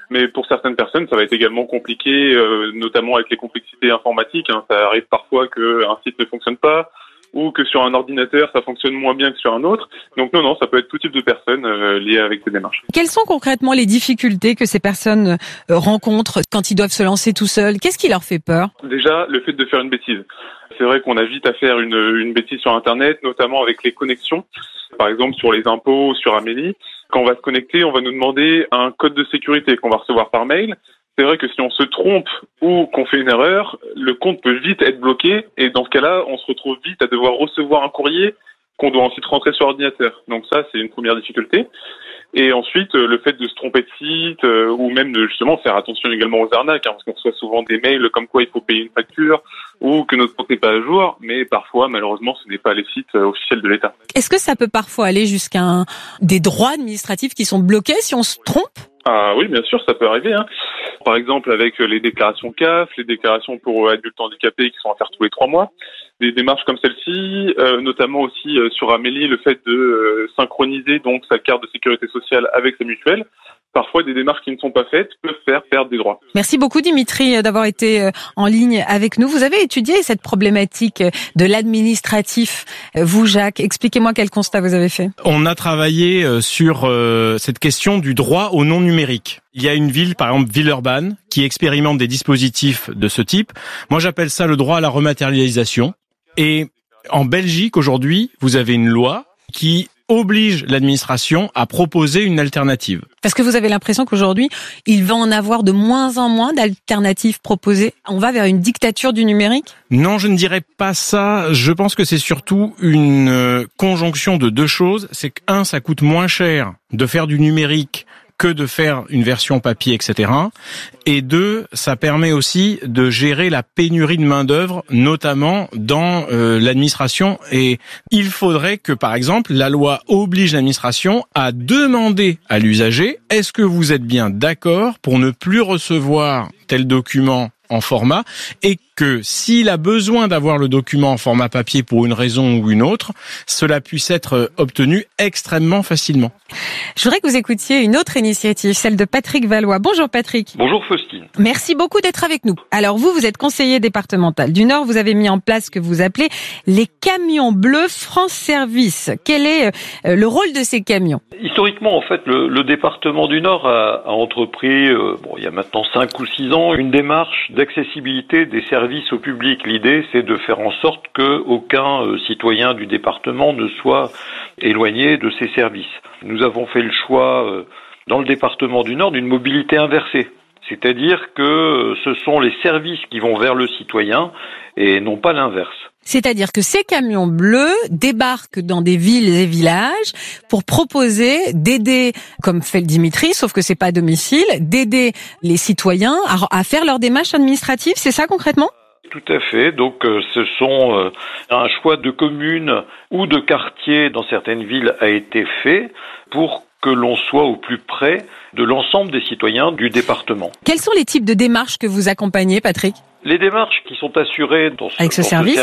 Mais pour certaines personnes, ça va être également compliqué, notamment avec les complexités informatiques. Ça arrive parfois qu'un site ne fonctionne pas, ou que sur un ordinateur, ça fonctionne moins bien que sur un autre. Donc non, ça peut être tout type de personnes liées avec ces démarches. Quelles sont concrètement les difficultés que ces personnes rencontrent quand ils doivent se lancer tout seuls? Qu'est-ce qui leur fait peur? Déjà, le fait de faire une bêtise. C'est vrai qu'on a vite à faire une bêtise sur Internet, notamment avec les connexions. Par exemple, sur les impôts, sur Amélie. Quand on va se connecter, on va nous demander un code de sécurité qu'on va recevoir par mail. C'est vrai que si on se trompe ou qu'on fait une erreur, le compte peut vite être bloqué et dans ce cas-là, on se retrouve vite à devoir recevoir un courrier qu'on doit ensuite rentrer sur ordinateur. Donc ça, c'est une première difficulté. Et ensuite, le fait de se tromper de site ou même de justement faire attention également aux arnaques, parce qu'on reçoit souvent des mails comme quoi il faut payer une facture ou que notre compte n'est pas à jour, mais parfois, malheureusement, ce n'est pas les sites officiels de l'État. Est-ce que ça peut parfois aller jusqu'à des droits administratifs qui sont bloqués si on se trompe? Ah oui, bien sûr, ça peut arriver. Par exemple, avec les déclarations CAF, les déclarations pour adultes handicapés qui sont à faire tous les 3 mois, des démarches comme celle-ci, notamment aussi sur Amélie, le fait de synchroniser donc sa carte de sécurité sociale avec sa mutuelle. Parfois, des démarches qui ne sont pas faites peuvent faire perdre des droits. Merci beaucoup Dimitri d'avoir été en ligne avec nous. Vous avez étudié cette problématique de l'administratif. Vous, Jacques, expliquez-moi quel constat vous avez fait. On a travaillé sur cette question du droit au non numérique. Il y a une ville, par exemple Villeurbanne, qui expérimente des dispositifs de ce type. Moi, j'appelle ça le droit à la rematérialisation. Et en Belgique, aujourd'hui, vous avez une loi qui oblige l'administration à proposer une alternative. Parce que vous avez l'impression qu'aujourd'hui, il va en avoir de moins en moins d'alternatives proposées. On va vers une dictature du numérique? Non, je ne dirais pas ça. Je pense que c'est surtout une conjonction de deux choses. C'est que, un, ça coûte moins cher de faire du numérique que de faire une version papier, etc. Et deux, ça permet aussi de gérer la pénurie de main-d'œuvre, notamment dans l'administration. Et il faudrait que, par exemple, la loi oblige l'administration à demander à l'usager « Est-ce que vous êtes bien d'accord pour ne plus recevoir tel document en format ?» et que s'il a besoin d'avoir le document en format papier pour une raison ou une autre, cela puisse être obtenu extrêmement facilement. Je voudrais que vous écoutiez une autre initiative, celle de Patrick Valois. Bonjour Patrick. Bonjour Faustine. Merci beaucoup d'être avec nous. Alors vous êtes conseiller départemental du Nord, vous avez mis en place ce que vous appelez les camions bleus France Service. Quel est le rôle de ces camions? Historiquement, en fait, le département du Nord a entrepris, il y a maintenant 5 ou 6 ans, une démarche d'accessibilité des services au public. L'idée, c'est de faire en sorte qu'aucun citoyen du département ne soit éloigné de ces services. Nous avons fait le choix, dans le département du Nord, d'une mobilité inversée. C'est-à-dire que ce sont les services qui vont vers le citoyen et non pas l'inverse. C'est-à-dire que ces camions bleus débarquent dans des villes et villages pour proposer d'aider, comme fait le Dimitri, sauf que c'est pas à domicile, d'aider les citoyens à faire leurs démarches administratives. C'est ça concrètement ? Tout à fait. Donc, ce sont un choix de communes ou de quartiers dans certaines villes a été fait pour que l'on soit au plus près de l'ensemble des citoyens du département. Quels sont les types de démarches que vous accompagnez, Patrick ? Les démarches qui sont assurées dans ce service,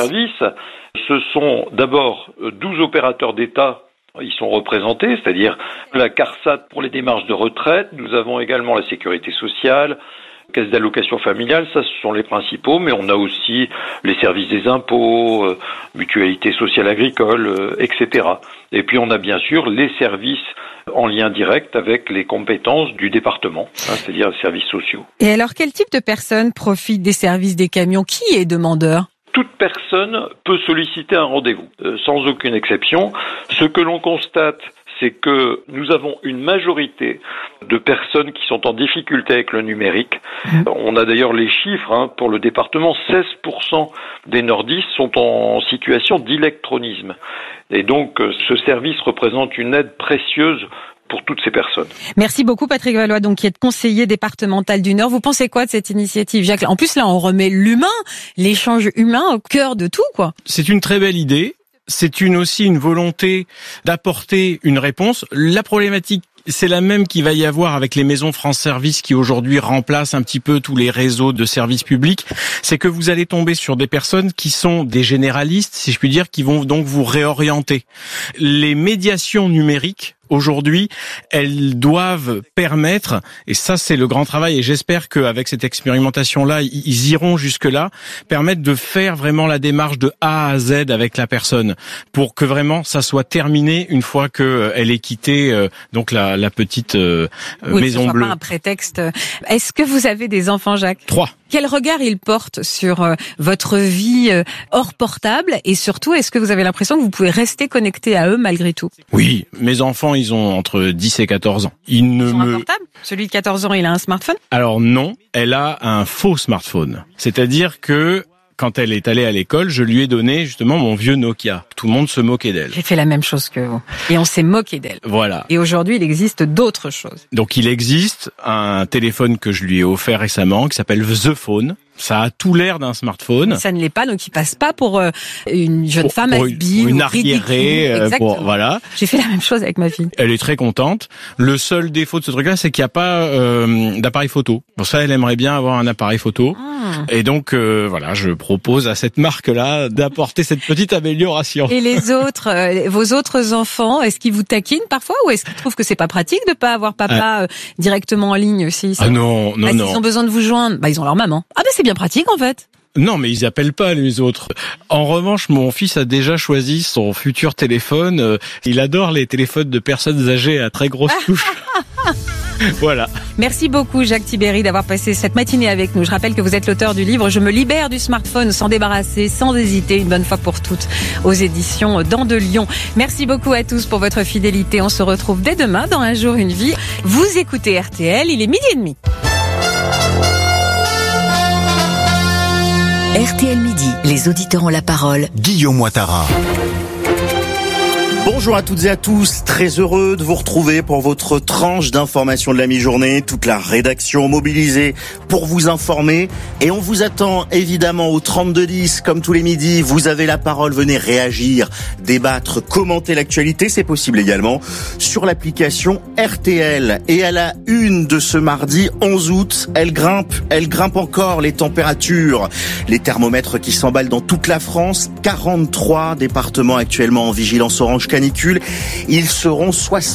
ce sont d'abord 12 opérateurs d'État. Ils sont représentés, c'est-à-dire la CARSAT pour les démarches de retraite. Nous avons également la sécurité sociale, caisse d'allocation familiale, ça ce sont les principaux, mais on a aussi les services des impôts, mutualité sociale agricole, etc. Et puis on a bien sûr les services en lien direct avec les compétences du département, c'est-à-dire les services sociaux. Et alors quel type de personnes profitent des services des camions ? Qui est demandeur ? Toute personne peut solliciter un rendez-vous, sans aucune exception. Ce que l'on constate, c'est que nous avons une majorité de personnes qui sont en difficulté avec le numérique. On a d'ailleurs les chiffres, pour le département, 16% des nordistes sont en situation d'électronisme. Et donc, ce service représente une aide précieuse pour toutes ces personnes. Merci beaucoup Patrick Valois, donc qui est conseiller départemental du Nord. Vous pensez quoi de cette initiative, Jacques ? En plus, là, on remet l'humain, l'échange humain au cœur de tout, quoi. C'est une très belle idée. C'est aussi une volonté d'apporter une réponse. La problématique, c'est la même qu'il va y avoir avec les maisons France Service qui aujourd'hui remplacent un petit peu tous les réseaux de services publics. C'est que vous allez tomber sur des personnes qui sont des généralistes, si je puis dire, qui vont donc vous réorienter. Les médiations numériques Aujourd'hui, elles doivent permettre, et ça c'est le grand travail, et j'espère qu'avec cette expérimentation-là, ils iront jusque-là, permettre de faire vraiment la démarche de A à Z avec la personne, pour que vraiment ça soit terminé une fois qu'elle est quittée donc la petite maison bleue. Pas un prétexte. Est-ce que vous avez des enfants, Jacques ? 3. Quel regard ils portent sur votre vie hors portable, et surtout, est-ce que vous avez l'impression que vous pouvez rester connecté à eux malgré tout ? Oui, mes enfants, ils ont entre 10 et 14 ans. Ils ont un portable ? Celui de 14 ans, il a un smartphone ? Alors non, elle a un faux smartphone. C'est-à-dire que quand elle est allée à l'école, je lui ai donné justement mon vieux Nokia. Tout le monde se moquait d'elle. J'ai fait la même chose que vous. Et on s'est moqué d'elle. Voilà. Et aujourd'hui, il existe d'autres choses. Donc il existe un téléphone que je lui ai offert récemment qui s'appelle The Phone. Ça a tout l'air d'un smartphone. Ça ne l'est pas, donc il passe pas pour une jeune femme has-been, une arriérée. Voilà. J'ai fait la même chose avec ma fille. Elle est très contente. Le seul défaut de ce truc-là, c'est qu'il n'y a pas d'appareil photo. Pour ça, elle aimerait bien avoir un appareil photo. Et donc, voilà, je propose à cette marque-là d'apporter cette petite amélioration. Et les autres, vos autres enfants, est-ce qu'ils vous taquinent parfois, ou est-ce qu'ils trouvent que c'est pas pratique de pas avoir papa directement en ligne aussi? Ah non. S'ils ont besoin de vous joindre, ils ont leur maman. Ah c'est bien pratique en fait. Non, mais ils appellent pas les autres. En revanche, mon fils a déjà choisi son futur téléphone. Il adore les téléphones de personnes âgées à très grosse touche. Voilà. Merci beaucoup Jacques Tibéri d'avoir passé cette matinée avec nous. Je rappelle que vous êtes l'auteur du livre « Je me libère du smartphone, s'en débarrasser, sans hésiter, une bonne fois pour toutes » aux éditions Dents de Lion. Merci beaucoup à tous pour votre fidélité. On se retrouve dès demain dans Un jour, une vie. Vous écoutez RTL, il est 12h30. RTL Midi, les auditeurs ont la parole. Guillaume Ouattara. Bonjour à toutes et à tous, très heureux de vous retrouver pour votre tranche d'information de la mi-journée, toute la rédaction mobilisée pour vous informer, et on vous attend évidemment au 3210 comme tous les midis. Vous avez la parole, venez réagir, débattre, commenter l'actualité, c'est possible également sur l'application RTL. Et à la une de ce mardi 11 août, elle grimpe encore les températures, les thermomètres qui s'emballent dans toute la France, 43 départements actuellement en vigilance orange canicule. Ils seront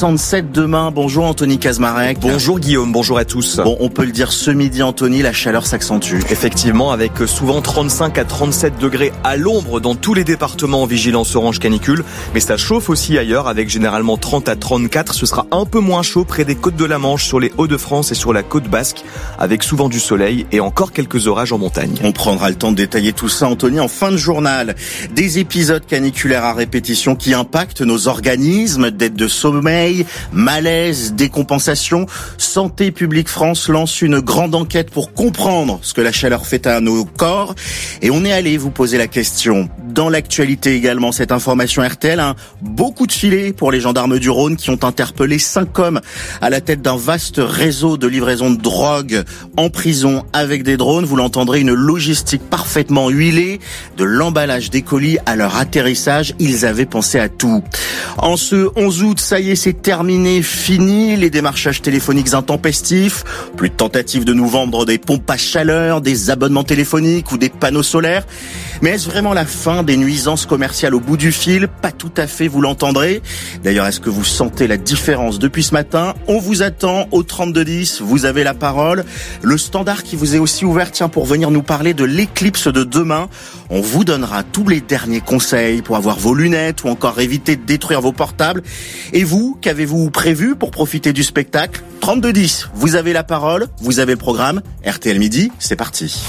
67 demain. Bonjour Anthony Kazmarek. Bonjour Guillaume, bonjour à tous. Bon, on peut le dire ce midi Anthony, la chaleur s'accentue. Effectivement, avec souvent 35 à 37 degrés à l'ombre dans tous les départements en vigilance orange canicule. Mais ça chauffe aussi ailleurs avec généralement 30 à 34. Ce sera un peu moins chaud près des côtes de la Manche, sur les Hauts-de-France et sur la côte basque, avec souvent du soleil et encore quelques orages en montagne. On prendra le temps de détailler tout ça Anthony en fin de journal. Des épisodes caniculaires à répétition qui impactent nos organismes, dette de sommeil, malaise, décompensation. Santé publique France lance une grande enquête pour comprendre ce que la chaleur fait à nos corps. Et on est allé vous poser la question. Dans l'actualité également, cette information RTL, beau coup de filet pour les gendarmes du Rhône qui ont interpellé 5 hommes à la tête d'un vaste réseau de livraison de drogue en prison avec des drones. Vous l'entendrez, une logistique parfaitement huilée, de l'emballage des colis à leur atterrissage. Ils avaient pensé à tout. En ce 11 août, ça y est, c'est terminé, fini les démarchages téléphoniques intempestifs, plus de tentatives de nous vendre des pompes à chaleur, des abonnements téléphoniques ou des panneaux solaires. Mais est-ce vraiment la fin des nuisances commerciales au bout du fil? Pas tout à fait, vous l'entendrez. D'ailleurs, est-ce que vous sentez la différence depuis ce matin? On vous attend au 3210, vous avez la parole. Le standard qui vous est aussi ouvert, pour venir nous parler de l'éclipse de demain. On vous donnera tous les derniers conseils pour avoir vos lunettes ou encore éviter de détruire vos portables. Et vous, qu'avez-vous prévu pour profiter du spectacle? 3210, vous avez la parole, vous avez le programme. RTL Midi, c'est parti.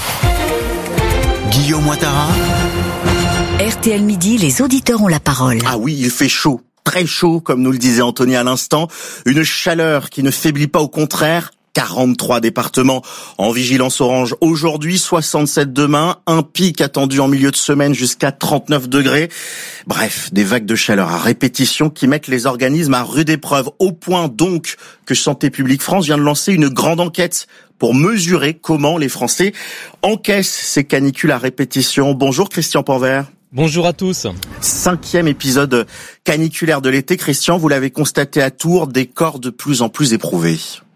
Guillaume Ouattara. RTL Midi, les auditeurs ont la parole. Ah oui, il fait chaud, très chaud, comme nous le disait Anthony à l'instant. Une chaleur qui ne faiblit pas, au contraire. 43 départements en vigilance orange aujourd'hui, 67 demain, un pic attendu en milieu de semaine jusqu'à 39 degrés. Bref, des vagues de chaleur à répétition qui mettent les organismes à rude épreuve, au point donc que Santé publique France vient de lancer une grande enquête pour mesurer comment les Français encaissent ces canicules à répétition. Bonjour Christian Panvert. Bonjour à tous. 5e épisode caniculaire de l'été. Christian, vous l'avez constaté à Tours, des corps de plus en plus éprouvés.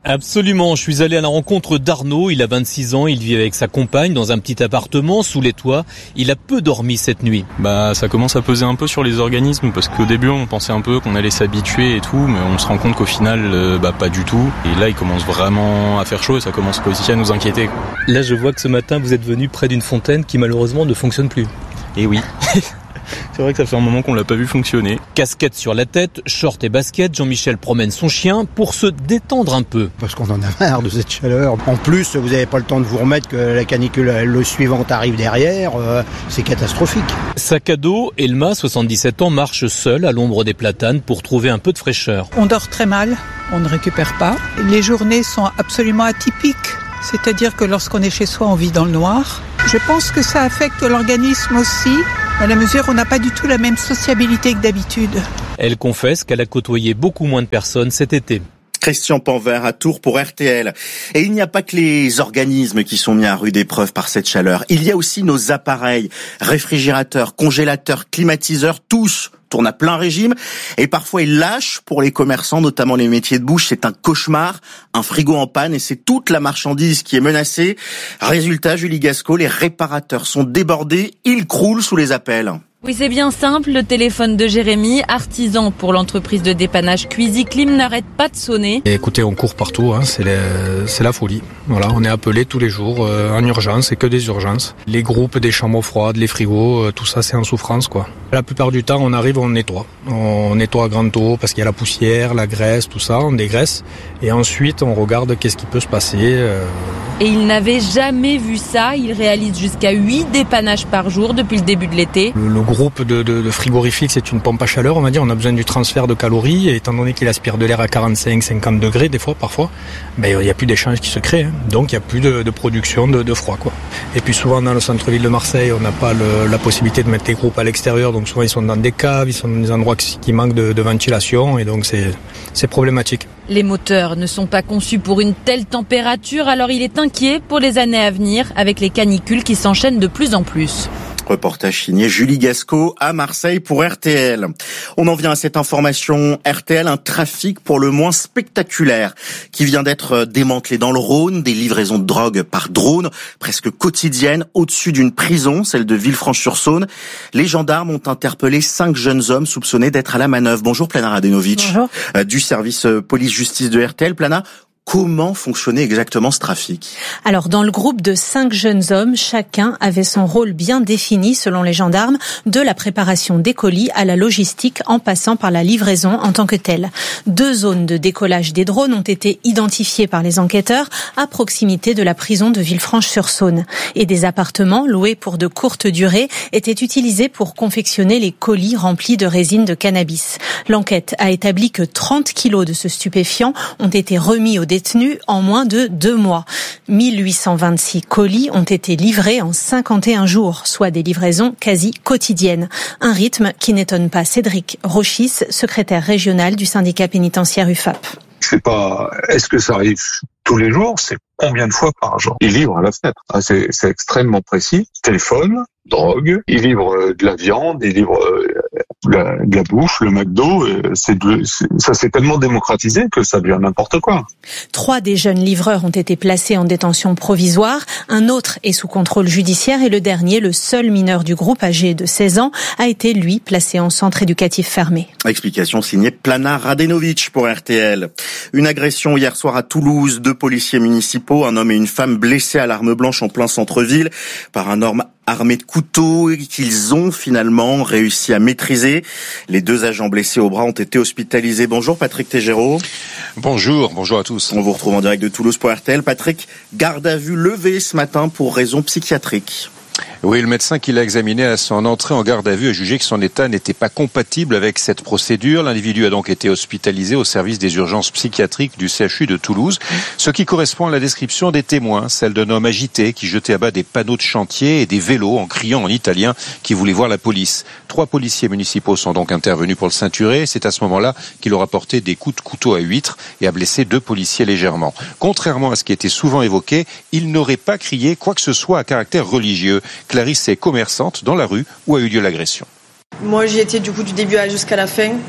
Absolument, je suis allé à la rencontre d'Arnaud, il a 26 ans, il vit avec sa compagne dans un petit appartement sous les toits. Il a peu dormi cette nuit. Ça commence à peser un peu sur les organismes parce qu'au début on pensait un peu qu'on allait s'habituer et tout, mais on se rend compte qu'au final pas du tout. Et là il commence vraiment à faire chaud et ça commence aussi à nous inquiéter. Là je vois que ce matin vous êtes venu près d'une fontaine qui malheureusement ne fonctionne plus. Et oui. C'est vrai que ça fait un moment qu'on l'a pas vu fonctionner. Casquette sur la tête, short et basket, Jean-Michel promène son chien pour se détendre un peu. Parce qu'on en a marre de cette chaleur. En plus, vous n'avez pas le temps de vous remettre que la canicule le suivante arrive derrière. C'est catastrophique. Sac à dos, Elma, 77 ans, marche seule à l'ombre des platanes pour trouver un peu de fraîcheur. On dort très mal, on ne récupère pas. Les journées sont absolument atypiques. C'est-à-dire que lorsqu'on est chez soi, on vit dans le noir. Je pense que ça affecte l'organisme aussi, à la mesure où on n'a pas du tout la même sociabilité que d'habitude. Elle confesse qu'elle a côtoyé beaucoup moins de personnes cet été. Christian Panvert à Tours pour RTL. Et il n'y a pas que les organismes qui sont mis à rude épreuve par cette chaleur. Il y a aussi nos appareils, réfrigérateurs, congélateurs, climatiseurs, tous tournent à plein régime. Et parfois ils lâchent pour les commerçants, notamment les métiers de bouche. C'est un cauchemar, un frigo en panne et c'est toute la marchandise qui est menacée. Résultat, Julie Gasco, les réparateurs sont débordés, ils croulent sous les appels. Oui, c'est bien simple. Le téléphone de Jérémy, artisan pour l'entreprise de dépannage Cuisiclim, n'arrête pas de sonner. Et écoutez, on court partout, c'est la folie. Voilà, on est appelé tous les jours en urgence, et que des urgences. Les groupes des chambres froides, les frigos, tout ça c'est en souffrance quoi. La plupart du temps, on arrive, on nettoie. On nettoie à grand eau parce qu'il y a la poussière, la graisse, tout ça, on dégraisse. Et ensuite, on regarde qu'est-ce qui peut se passer. Et il n'avait jamais vu ça. Il réalise jusqu'à 8 dépannages par jour depuis le début de l'été. Le groupe de frigorifique, c'est une pompe à chaleur, on va dire. On a besoin du transfert de calories. Et étant donné qu'il aspire de l'air à 45-50 degrés, des fois, parfois, il n'y a plus d'échange qui se crée. Hein. Donc, il n'y a plus de production de froid, quoi. Et puis, souvent, dans le centre-ville de Marseille, on n'a pas la possibilité de mettre les groupes à l'extérieur. Donc, souvent, ils sont dans des caves, ils sont dans des endroits qui manquent de ventilation. Et donc, c'est problématique. Les moteurs ne sont pas conçus pour une telle température, alors il est inquiet pour les années à venir avec les canicules qui s'enchaînent de plus en plus. Reportage signé Julie Gasco à Marseille pour RTL. On en vient à cette information RTL, un trafic pour le moins spectaculaire qui vient d'être démantelé dans le Rhône, des livraisons de drogue par drone presque quotidiennes au-dessus d'une prison, celle de Villefranche-sur-Saône. Les gendarmes ont interpellé 5 jeunes hommes soupçonnés d'être à la manœuvre. Bonjour Plana Radenovic. Bonjour. Du service police-justice de RTL. Plana, comment fonctionnait exactement ce trafic ? Alors, dans le groupe de 5 jeunes hommes, chacun avait son rôle bien défini, selon les gendarmes, de la préparation des colis à la logistique en passant par la livraison en tant que telle. 2 zones de décollage des drones ont été identifiées par les enquêteurs à proximité de la prison de Villefranche-sur-Saône. Et des appartements loués pour de courtes durées étaient utilisés pour confectionner les colis remplis de résine de cannabis. L'enquête a établi que 30 kilos de ce stupéfiant ont été remis aux détenus en moins de 2 mois. 1826 colis ont été livrés en 51 jours, soit des livraisons quasi quotidiennes. Un rythme qui n'étonne pas Cédric Rochis, secrétaire régional du syndicat pénitentiaire UFAP. C'est pas est-ce que ça arrive tous les jours, c'est combien de fois par jour. Ils livrent à la fenêtre. C'est extrêmement précis. Téléphone, drogue, ils livrent de la viande, ils livrent de la bouffe, le McDo. Ça s'est tellement démocratisé que ça devient n'importe quoi. 3 des jeunes livreurs ont été placés en détention provisoire. Un autre est sous contrôle judiciaire et le dernier, le seul mineur du groupe âgé de 16 ans, a été, lui, placé en centre éducatif fermé. Explication signée Plana Radenovic pour RTL. Une agression hier soir à Toulouse. 2 policiers municipaux, un homme et une femme blessés à l'arme blanche en plein centre-ville par un homme armé de couteaux qu'ils ont finalement réussi à maîtriser. Les 2 agents blessés au bras ont été hospitalisés. Bonjour Patrick Tégéraud. Bonjour à tous. On vous retrouve en direct de Toulouse pour RTL. Patrick, garde à vue levée ce matin pour raison psychiatrique. Oui, le médecin qui l'a examiné à son entrée en garde à vue a jugé que son état n'était pas compatible avec cette procédure. L'individu a donc été hospitalisé au service des urgences psychiatriques du CHU de Toulouse, ce qui correspond à la description des témoins, celle d'un homme agité qui jetait à bas des panneaux de chantier et des vélos en criant en italien qui voulait voir la police. 3 policiers municipaux sont donc intervenus pour le ceinturer. C'est à ce moment-là qu'il aura porté des coups de couteau à huître et a blessé 2 policiers légèrement. Contrairement à ce qui était souvent évoqué, il n'aurait pas crié quoi que ce soit à caractère religieux. Clarisse est commerçante dans la rue où a eu lieu l'agression. Moi, j'y étais du début jusqu'à la fin.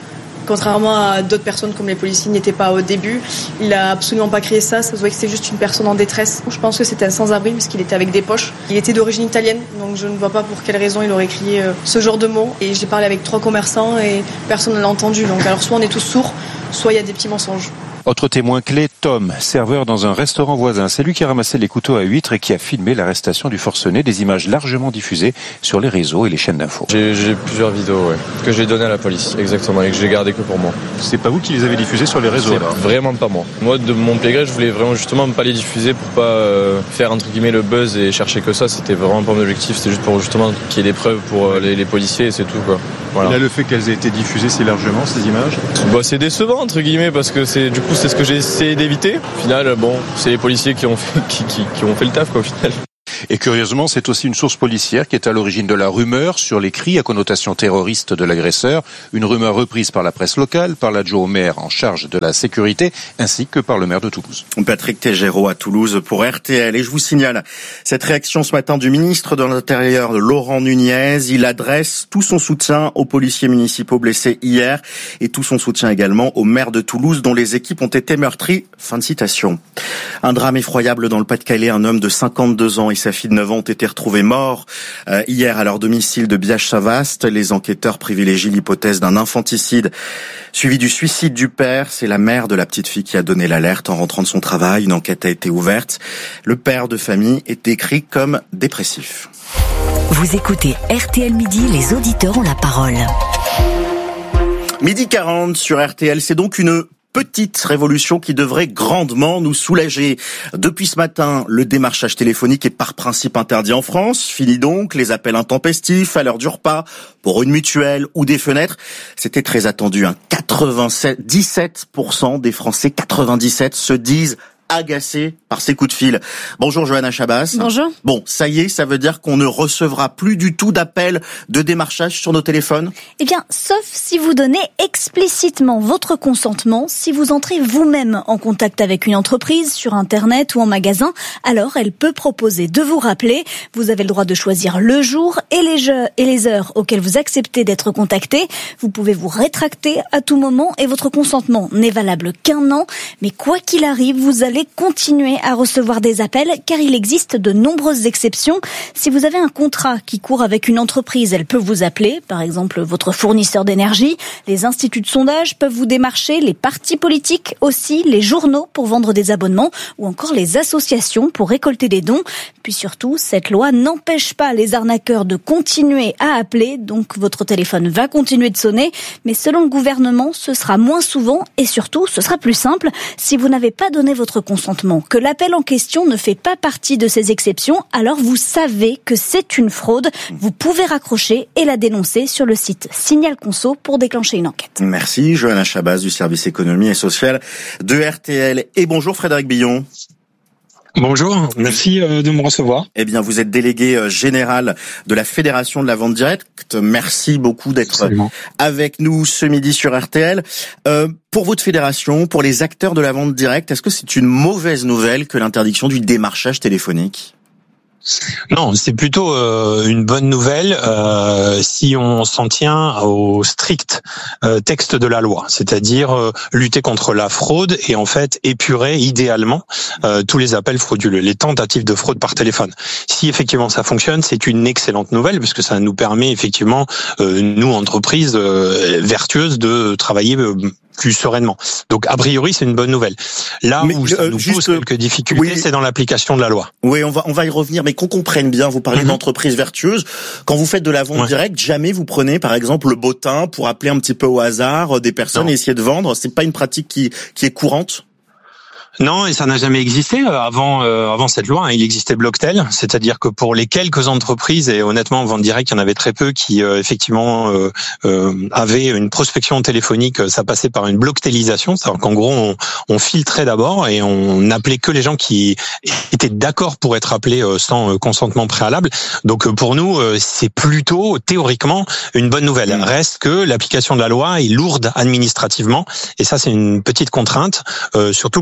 Contrairement à d'autres personnes comme les policiers n'étaient pas au début, il a absolument pas créé ça. Ça se voyait que c'était juste une personne en détresse. Je pense que c'était un sans-abri parce qu'il était avec des poches. Il était d'origine italienne, donc je ne vois pas pour quelle raison il aurait crié ce genre de mots. Et j'ai parlé avec 3 commerçants et personne ne l'a entendu. Donc alors soit on est tous sourds, soit il y a des petits mensonges. Autre témoin clé, Tom, serveur dans un restaurant voisin. C'est lui qui a ramassé les couteaux à huîtres et qui a filmé l'arrestation du forcené. Des images largement diffusées sur les réseaux et les chaînes d'infos. J'ai plusieurs vidéos, que j'ai données à la police, exactement, et que j'ai gardées que pour moi. C'est pas vous qui les avez diffusées sur les réseaux, là? Vraiment pas moi. Moi, de mon plein gré, je voulais vraiment justement pas les diffuser pour pas faire entre guillemets le buzz et chercher que ça. C'était vraiment pas mon objectif. C'était juste pour justement qu'il y ait des preuves pour les policiers et c'est tout, quoi. Voilà. Et là, le fait qu'elles aient été diffusées si largement, ces images? C'est décevant, entre guillemets, parce que c'est ce que j'ai essayé d'éviter. Au final, c'est les policiers qui ont fait le taf, quoi, au final. Et curieusement, c'est aussi une source policière qui est à l'origine de la rumeur sur les cris à connotation terroriste de l'agresseur. Une rumeur reprise par la presse locale, par l'adjoint au maire en charge de la sécurité, ainsi que par le maire de Toulouse. Patrick Tégéraud à Toulouse pour RTL. Et je vous signale cette réaction ce matin du ministre de l'Intérieur, Laurent Nunez. Il adresse tout son soutien aux policiers municipaux blessés hier et tout son soutien également au maire de Toulouse dont les équipes ont été meurtries. Fin de citation. Un drame effroyable dans le Pas-de-Calais. Un homme de 52 ans et sa fille de 9 ans ont été retrouvés morts hier à leur domicile de Biache-Savast. Les enquêteurs privilégient l'hypothèse d'un infanticide suivi du suicide du père. C'est la mère de la petite fille qui a donné l'alerte en rentrant de son travail. Une enquête a été ouverte. Le père de famille est décrit comme dépressif. Vous écoutez RTL Midi, les auditeurs ont la parole. 12h40 sur RTL, c'est donc une petite révolution qui devrait grandement nous soulager. Depuis ce matin, le démarchage téléphonique est par principe interdit en France. Fini donc les appels intempestifs à l'heure du repas pour une mutuelle ou des fenêtres. C'était très attendu. 17% des Français, 97 se disent agacés par ces coups de fil. Bonjour Johanna Chabas. Bonjour. Bon, ça y est, ça veut dire qu'on ne recevra plus du tout d'appels de démarchage sur nos téléphones? Eh bien, sauf si vous donnez explicitement votre consentement, si vous entrez vous-même en contact avec une entreprise sur Internet ou en magasin, alors elle peut proposer de vous rappeler. Vous avez le droit de choisir le jour et les heures auxquelles vous acceptez d'être contacté. Vous pouvez vous rétracter à tout moment et votre consentement n'est valable qu'1 an. Mais quoi qu'il arrive, vous allez continuer à recevoir des appels car il existe de nombreuses exceptions. Si vous avez un contrat qui court avec une entreprise, elle peut vous appeler, par exemple votre fournisseur d'énergie. Les instituts de sondage peuvent vous démarcher, les partis politiques aussi, les journaux pour vendre des abonnements ou encore les associations pour récolter des dons. Puis surtout, cette loi n'empêche pas les arnaqueurs de continuer à appeler, donc votre téléphone va continuer de sonner, mais selon le gouvernement, ce sera moins souvent et surtout, ce sera plus simple. Si vous n'avez pas donné votre consentement, que l'appel en question ne fait pas partie de ces exceptions, alors vous savez que c'est une fraude. Vous pouvez raccrocher et la dénoncer sur le site Signal Conso pour déclencher une enquête. Merci Johanna Chabas du service économie et social de RTL. Et bonjour Frédéric Billon. Bonjour, merci de me recevoir. Eh bien, vous êtes délégué général de la Fédération de la vente directe. Merci beaucoup d'être avec nous ce midi sur RTL. Pour votre fédération, pour les acteurs de la vente directe, est-ce que c'est une mauvaise nouvelle que l'interdiction du démarchage téléphonique ? Non, c'est plutôt une bonne nouvelle si on s'en tient au strict texte de la loi, c'est-à-dire lutter contre la fraude et en fait épurer idéalement tous les appels frauduleux, les tentatives de fraude par téléphone. Si effectivement ça fonctionne, c'est une excellente nouvelle puisque ça nous permet effectivement, nous entreprises vertueuses, de travailler plus sereinement. Donc a priori c'est une bonne nouvelle. Là où ça nous pose quelques difficultés, c'est dans l'application de la loi. Oui, on va y revenir, mais qu'on comprenne bien, vous parlez d'entreprise vertueuse. Quand vous faites de la vente directe, jamais vous prenez par exemple le bottin pour appeler un petit peu au hasard des personnes et essayer de vendre. C'est pas une pratique qui est courante? Non, et ça n'a jamais existé avant cette loi. Il existait Blocktel, c'est-à-dire que pour les quelques entreprises, et honnêtement en vente directe, il y en avait très peu qui effectivement avaient une prospection téléphonique. Ça passait par une blocktelisation, c'est-à-dire qu'en gros on filtrait d'abord et on appelait que les gens qui étaient d'accord pour être appelés sans consentement préalable. Donc pour nous, c'est plutôt théoriquement une bonne nouvelle. Reste que l'application de la loi est lourde administrativement, et ça c'est une petite contrainte, surtout que le timing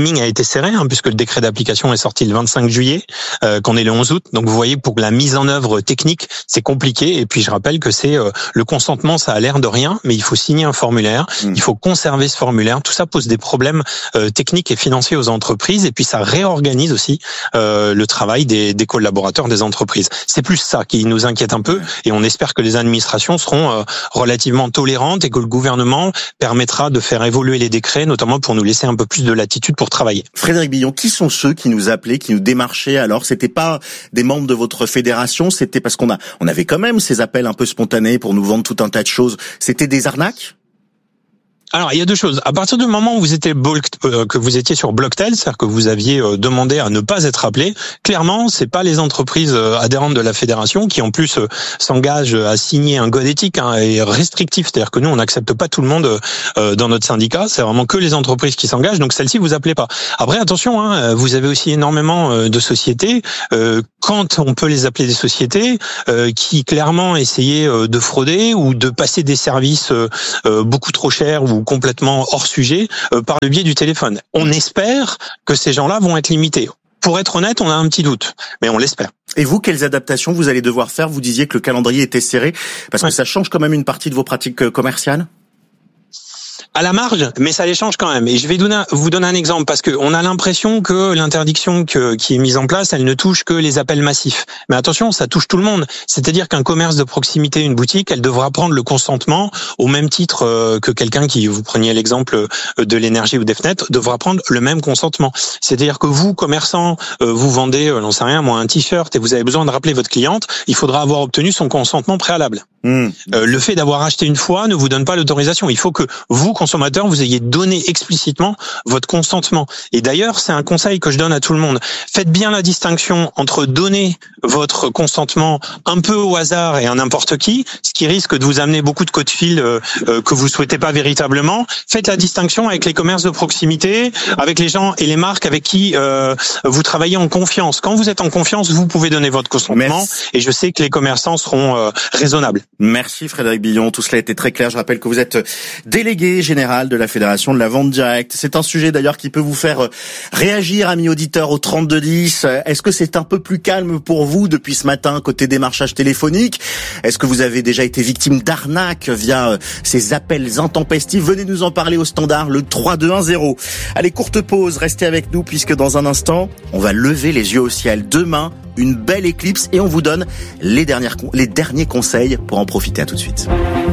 timing a été serré, puisque le décret d'application est sorti le 25 juillet, qu'on est le 11 août. Donc vous voyez, pour la mise en œuvre technique, c'est compliqué. Et puis je rappelle que c'est le consentement, ça a l'air de rien, mais il faut signer un formulaire, il faut conserver ce formulaire. Tout ça pose des problèmes techniques et financiers aux entreprises, et puis ça réorganise aussi le travail des collaborateurs des entreprises. C'est plus ça qui nous inquiète un peu, et on espère que les administrations seront relativement tolérantes et que le gouvernement permettra de faire évoluer les décrets, notamment pour nous laisser un peu plus de latitude pour travailler. Frédéric Billon, qui sont ceux qui nous appelaient, qui nous démarchaient? Alors, c'était pas des membres de votre fédération, c'était parce qu'on avait quand même ces appels un peu spontanés pour nous vendre tout un tas de choses. C'était des arnaques? Alors, il y a deux choses. À partir du moment où que vous étiez sur Blocktel, c'est-à-dire que vous aviez demandé à ne pas être appelé, clairement, c'est pas les entreprises adhérentes de la fédération qui en plus s'engagent à signer un code éthique et restrictif. C'est-à-dire que nous, on n'accepte pas tout le monde dans notre syndicat. C'est vraiment que les entreprises qui s'engagent. Donc celles-ci, vous appelez pas. Après, attention, vous avez aussi énormément de sociétés. Quand on peut les appeler des sociétés qui clairement essayaient de frauder ou de passer des services beaucoup trop chers ou complètement hors sujet par le biais du téléphone. On espère que ces gens-là vont être limités. Pour être honnête, on a un petit doute, mais on l'espère. Et vous, quelles adaptations vous allez devoir faire? Vous disiez que le calendrier était serré, parce que ça change quand même une partie de vos pratiques commerciales? À la marge, mais ça les change quand même. Et je vais vous donner un exemple, parce que on a l'impression que l'interdiction qui est mise en place, elle ne touche que les appels massifs. Mais attention, ça touche tout le monde. C'est-à-dire qu'un commerce de proximité, une boutique, elle devra prendre le consentement au même titre que quelqu'un qui, vous preniez l'exemple de l'énergie ou des fenêtres, devra prendre le même consentement. C'est-à-dire que vous, commerçant, vous vendez, j'en sais rien, moi, un t-shirt et vous avez besoin de rappeler votre cliente, il faudra avoir obtenu son consentement préalable. Le fait d'avoir acheté une fois ne vous donne pas l'autorisation. Il faut que vous, consommateur, vous ayez donné explicitement votre consentement. Et d'ailleurs, c'est un conseil que je donne à tout le monde. Faites bien la distinction entre donner votre consentement un peu au hasard et à n'importe qui, ce qui risque de vous amener beaucoup de coups de fil que vous souhaitez pas véritablement. Faites la distinction avec les commerces de proximité, avec les gens et les marques avec qui vous travaillez en confiance. Quand vous êtes en confiance, vous pouvez donner votre consentement. Et je sais que les commerçants seront raisonnables. Merci Frédéric Billon, tout cela a été très clair. Je rappelle que vous êtes délégué général de la Fédération de la vente directe. C'est un sujet d'ailleurs qui peut vous faire réagir, amis auditeurs, au 3210. Est-ce que c'est un peu plus calme pour vous depuis ce matin côté démarchage téléphonique? Est-ce que vous avez déjà été victime d'arnaques via ces appels intempestifs? Venez nous en parler au standard, le 3210. Allez, courte pause, restez avec nous puisque dans un instant, on va lever les yeux au ciel. Demain, une belle éclipse et on vous donne les derniers conseils pour en profiter. À tout de suite.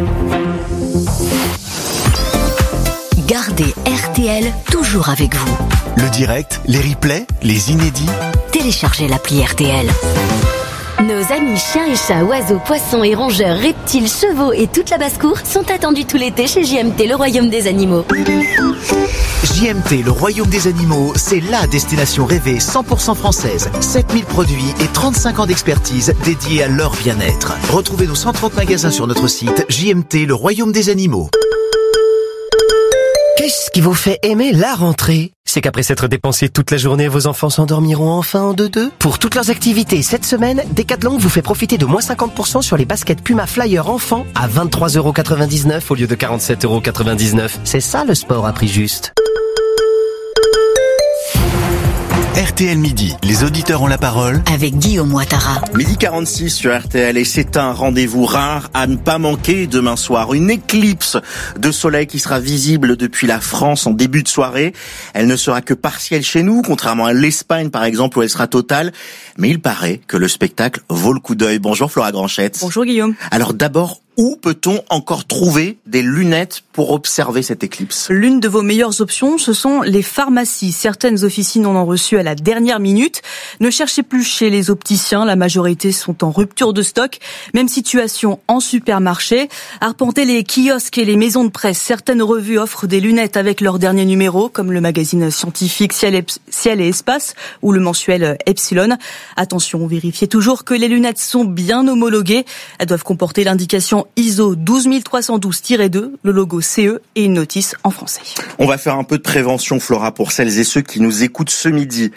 Gardez RTL toujours avec vous. Le direct, les replays, les inédits. Téléchargez l'appli RTL. Nos amis chiens et chats, oiseaux, poissons et rongeurs, reptiles, chevaux et toute la basse-cour sont attendus tout l'été chez JMT, le royaume des animaux. JMT, le royaume des animaux, c'est la destination rêvée 100% française. 7000 produits et 35 ans d'expertise dédiés à leur bien-être. Retrouvez nos 130 magasins sur notre site JMT, le royaume des animaux. Qu'est-ce qui vous fait aimer la rentrée? C'est qu'après s'être dépensé toute la journée, vos enfants s'endormiront enfin en deux-deux. Pour toutes leurs activités cette semaine, Decathlon vous fait profiter de moins 50% sur les baskets Puma Flyer enfants à 23,99€ au lieu de 47,99€. C'est ça le sport à prix juste. RTL Midi, les auditeurs ont la parole. Avec Guillaume Ouattara. Midi 46 sur RTL et c'est un rendez-vous rare à ne pas manquer demain soir. Une éclipse de soleil qui sera visible depuis la France en début de soirée. Elle ne sera que partielle chez nous, contrairement à l'Espagne par exemple où elle sera totale. Mais il paraît que le spectacle vaut le coup d'œil. Bonjour Flora Granchette. Bonjour Guillaume. Alors d'abord, où peut-on encore trouver des lunettes pour observer cette éclipse? L'une de vos meilleures options, ce sont les pharmacies. Certaines officines en ont reçu à la dernière minute. Ne cherchez plus chez les opticiens, la majorité sont en rupture de stock. Même situation en supermarché. Arpentez les kiosques et les maisons de presse. Certaines revues offrent des lunettes avec leur dernier numéro, comme le magazine scientifique Ciel et Espace ou le mensuel Epsilon. Attention, vérifiez toujours que les lunettes sont bien homologuées. Elles doivent comporter l'indication ISO 12312-2, le logo CE et une notice en français. On va faire un peu de prévention, Flora, pour celles et ceux qui nous écoutent ce midi.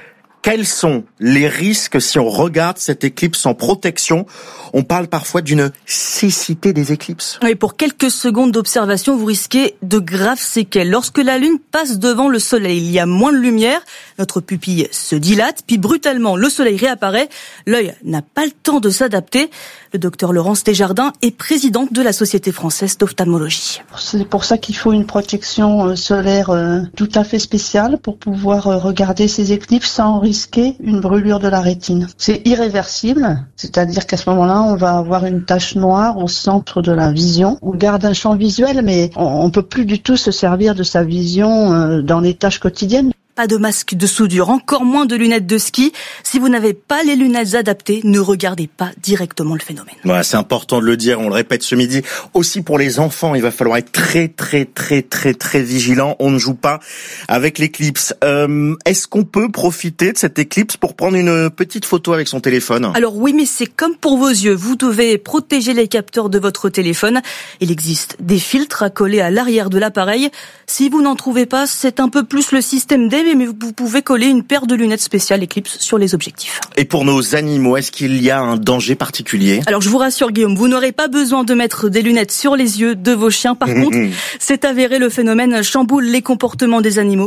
Quels sont les risques si on regarde cette éclipse sans protection? On parle parfois d'une cécité des éclipses. Et pour quelques secondes d'observation, vous risquez de graves séquelles. Lorsque la Lune passe devant le Soleil, il y a moins de lumière, notre pupille se dilate, puis brutalement le Soleil réapparaît. L'œil n'a pas le temps de s'adapter. Le docteur Laurence Desjardins est présidente de la Société française d'ophtalmologie. C'est pour ça qu'il faut une protection solaire tout à fait spéciale pour pouvoir regarder ces éclipses sans risquer une brûlure de la rétine. C'est irréversible, c'est-à-dire qu'à ce moment-là, on va avoir une tache noire au centre de la vision. On garde un champ visuel, mais on peut plus du tout se servir de sa vision dans les tâches quotidiennes. Pas de masque de soudure, encore moins de lunettes de ski. Si vous n'avez pas les lunettes adaptées, ne regardez pas directement le phénomène. Voilà, c'est important de le dire, on le répète ce midi. Aussi pour les enfants, il va falloir être très vigilant. On ne joue pas avec l'éclipse. Est-ce qu'on peut profiter de cette éclipse pour prendre une petite photo avec son téléphone? Alors oui, mais c'est comme pour vos yeux. Vous devez protéger les capteurs de votre téléphone. Il existe des filtres à coller à l'arrière de l'appareil. Si vous n'en trouvez pas, c'est un peu plus le système D, mais vous pouvez coller une paire de lunettes spéciales Eclipse sur les objectifs. Et pour nos animaux, est-ce qu'il y a un danger particulier? Alors je vous rassure Guillaume, vous n'aurez pas besoin de mettre des lunettes sur les yeux de vos chiens. Par contre, c'est avéré, le phénomène chamboule les comportements des animaux.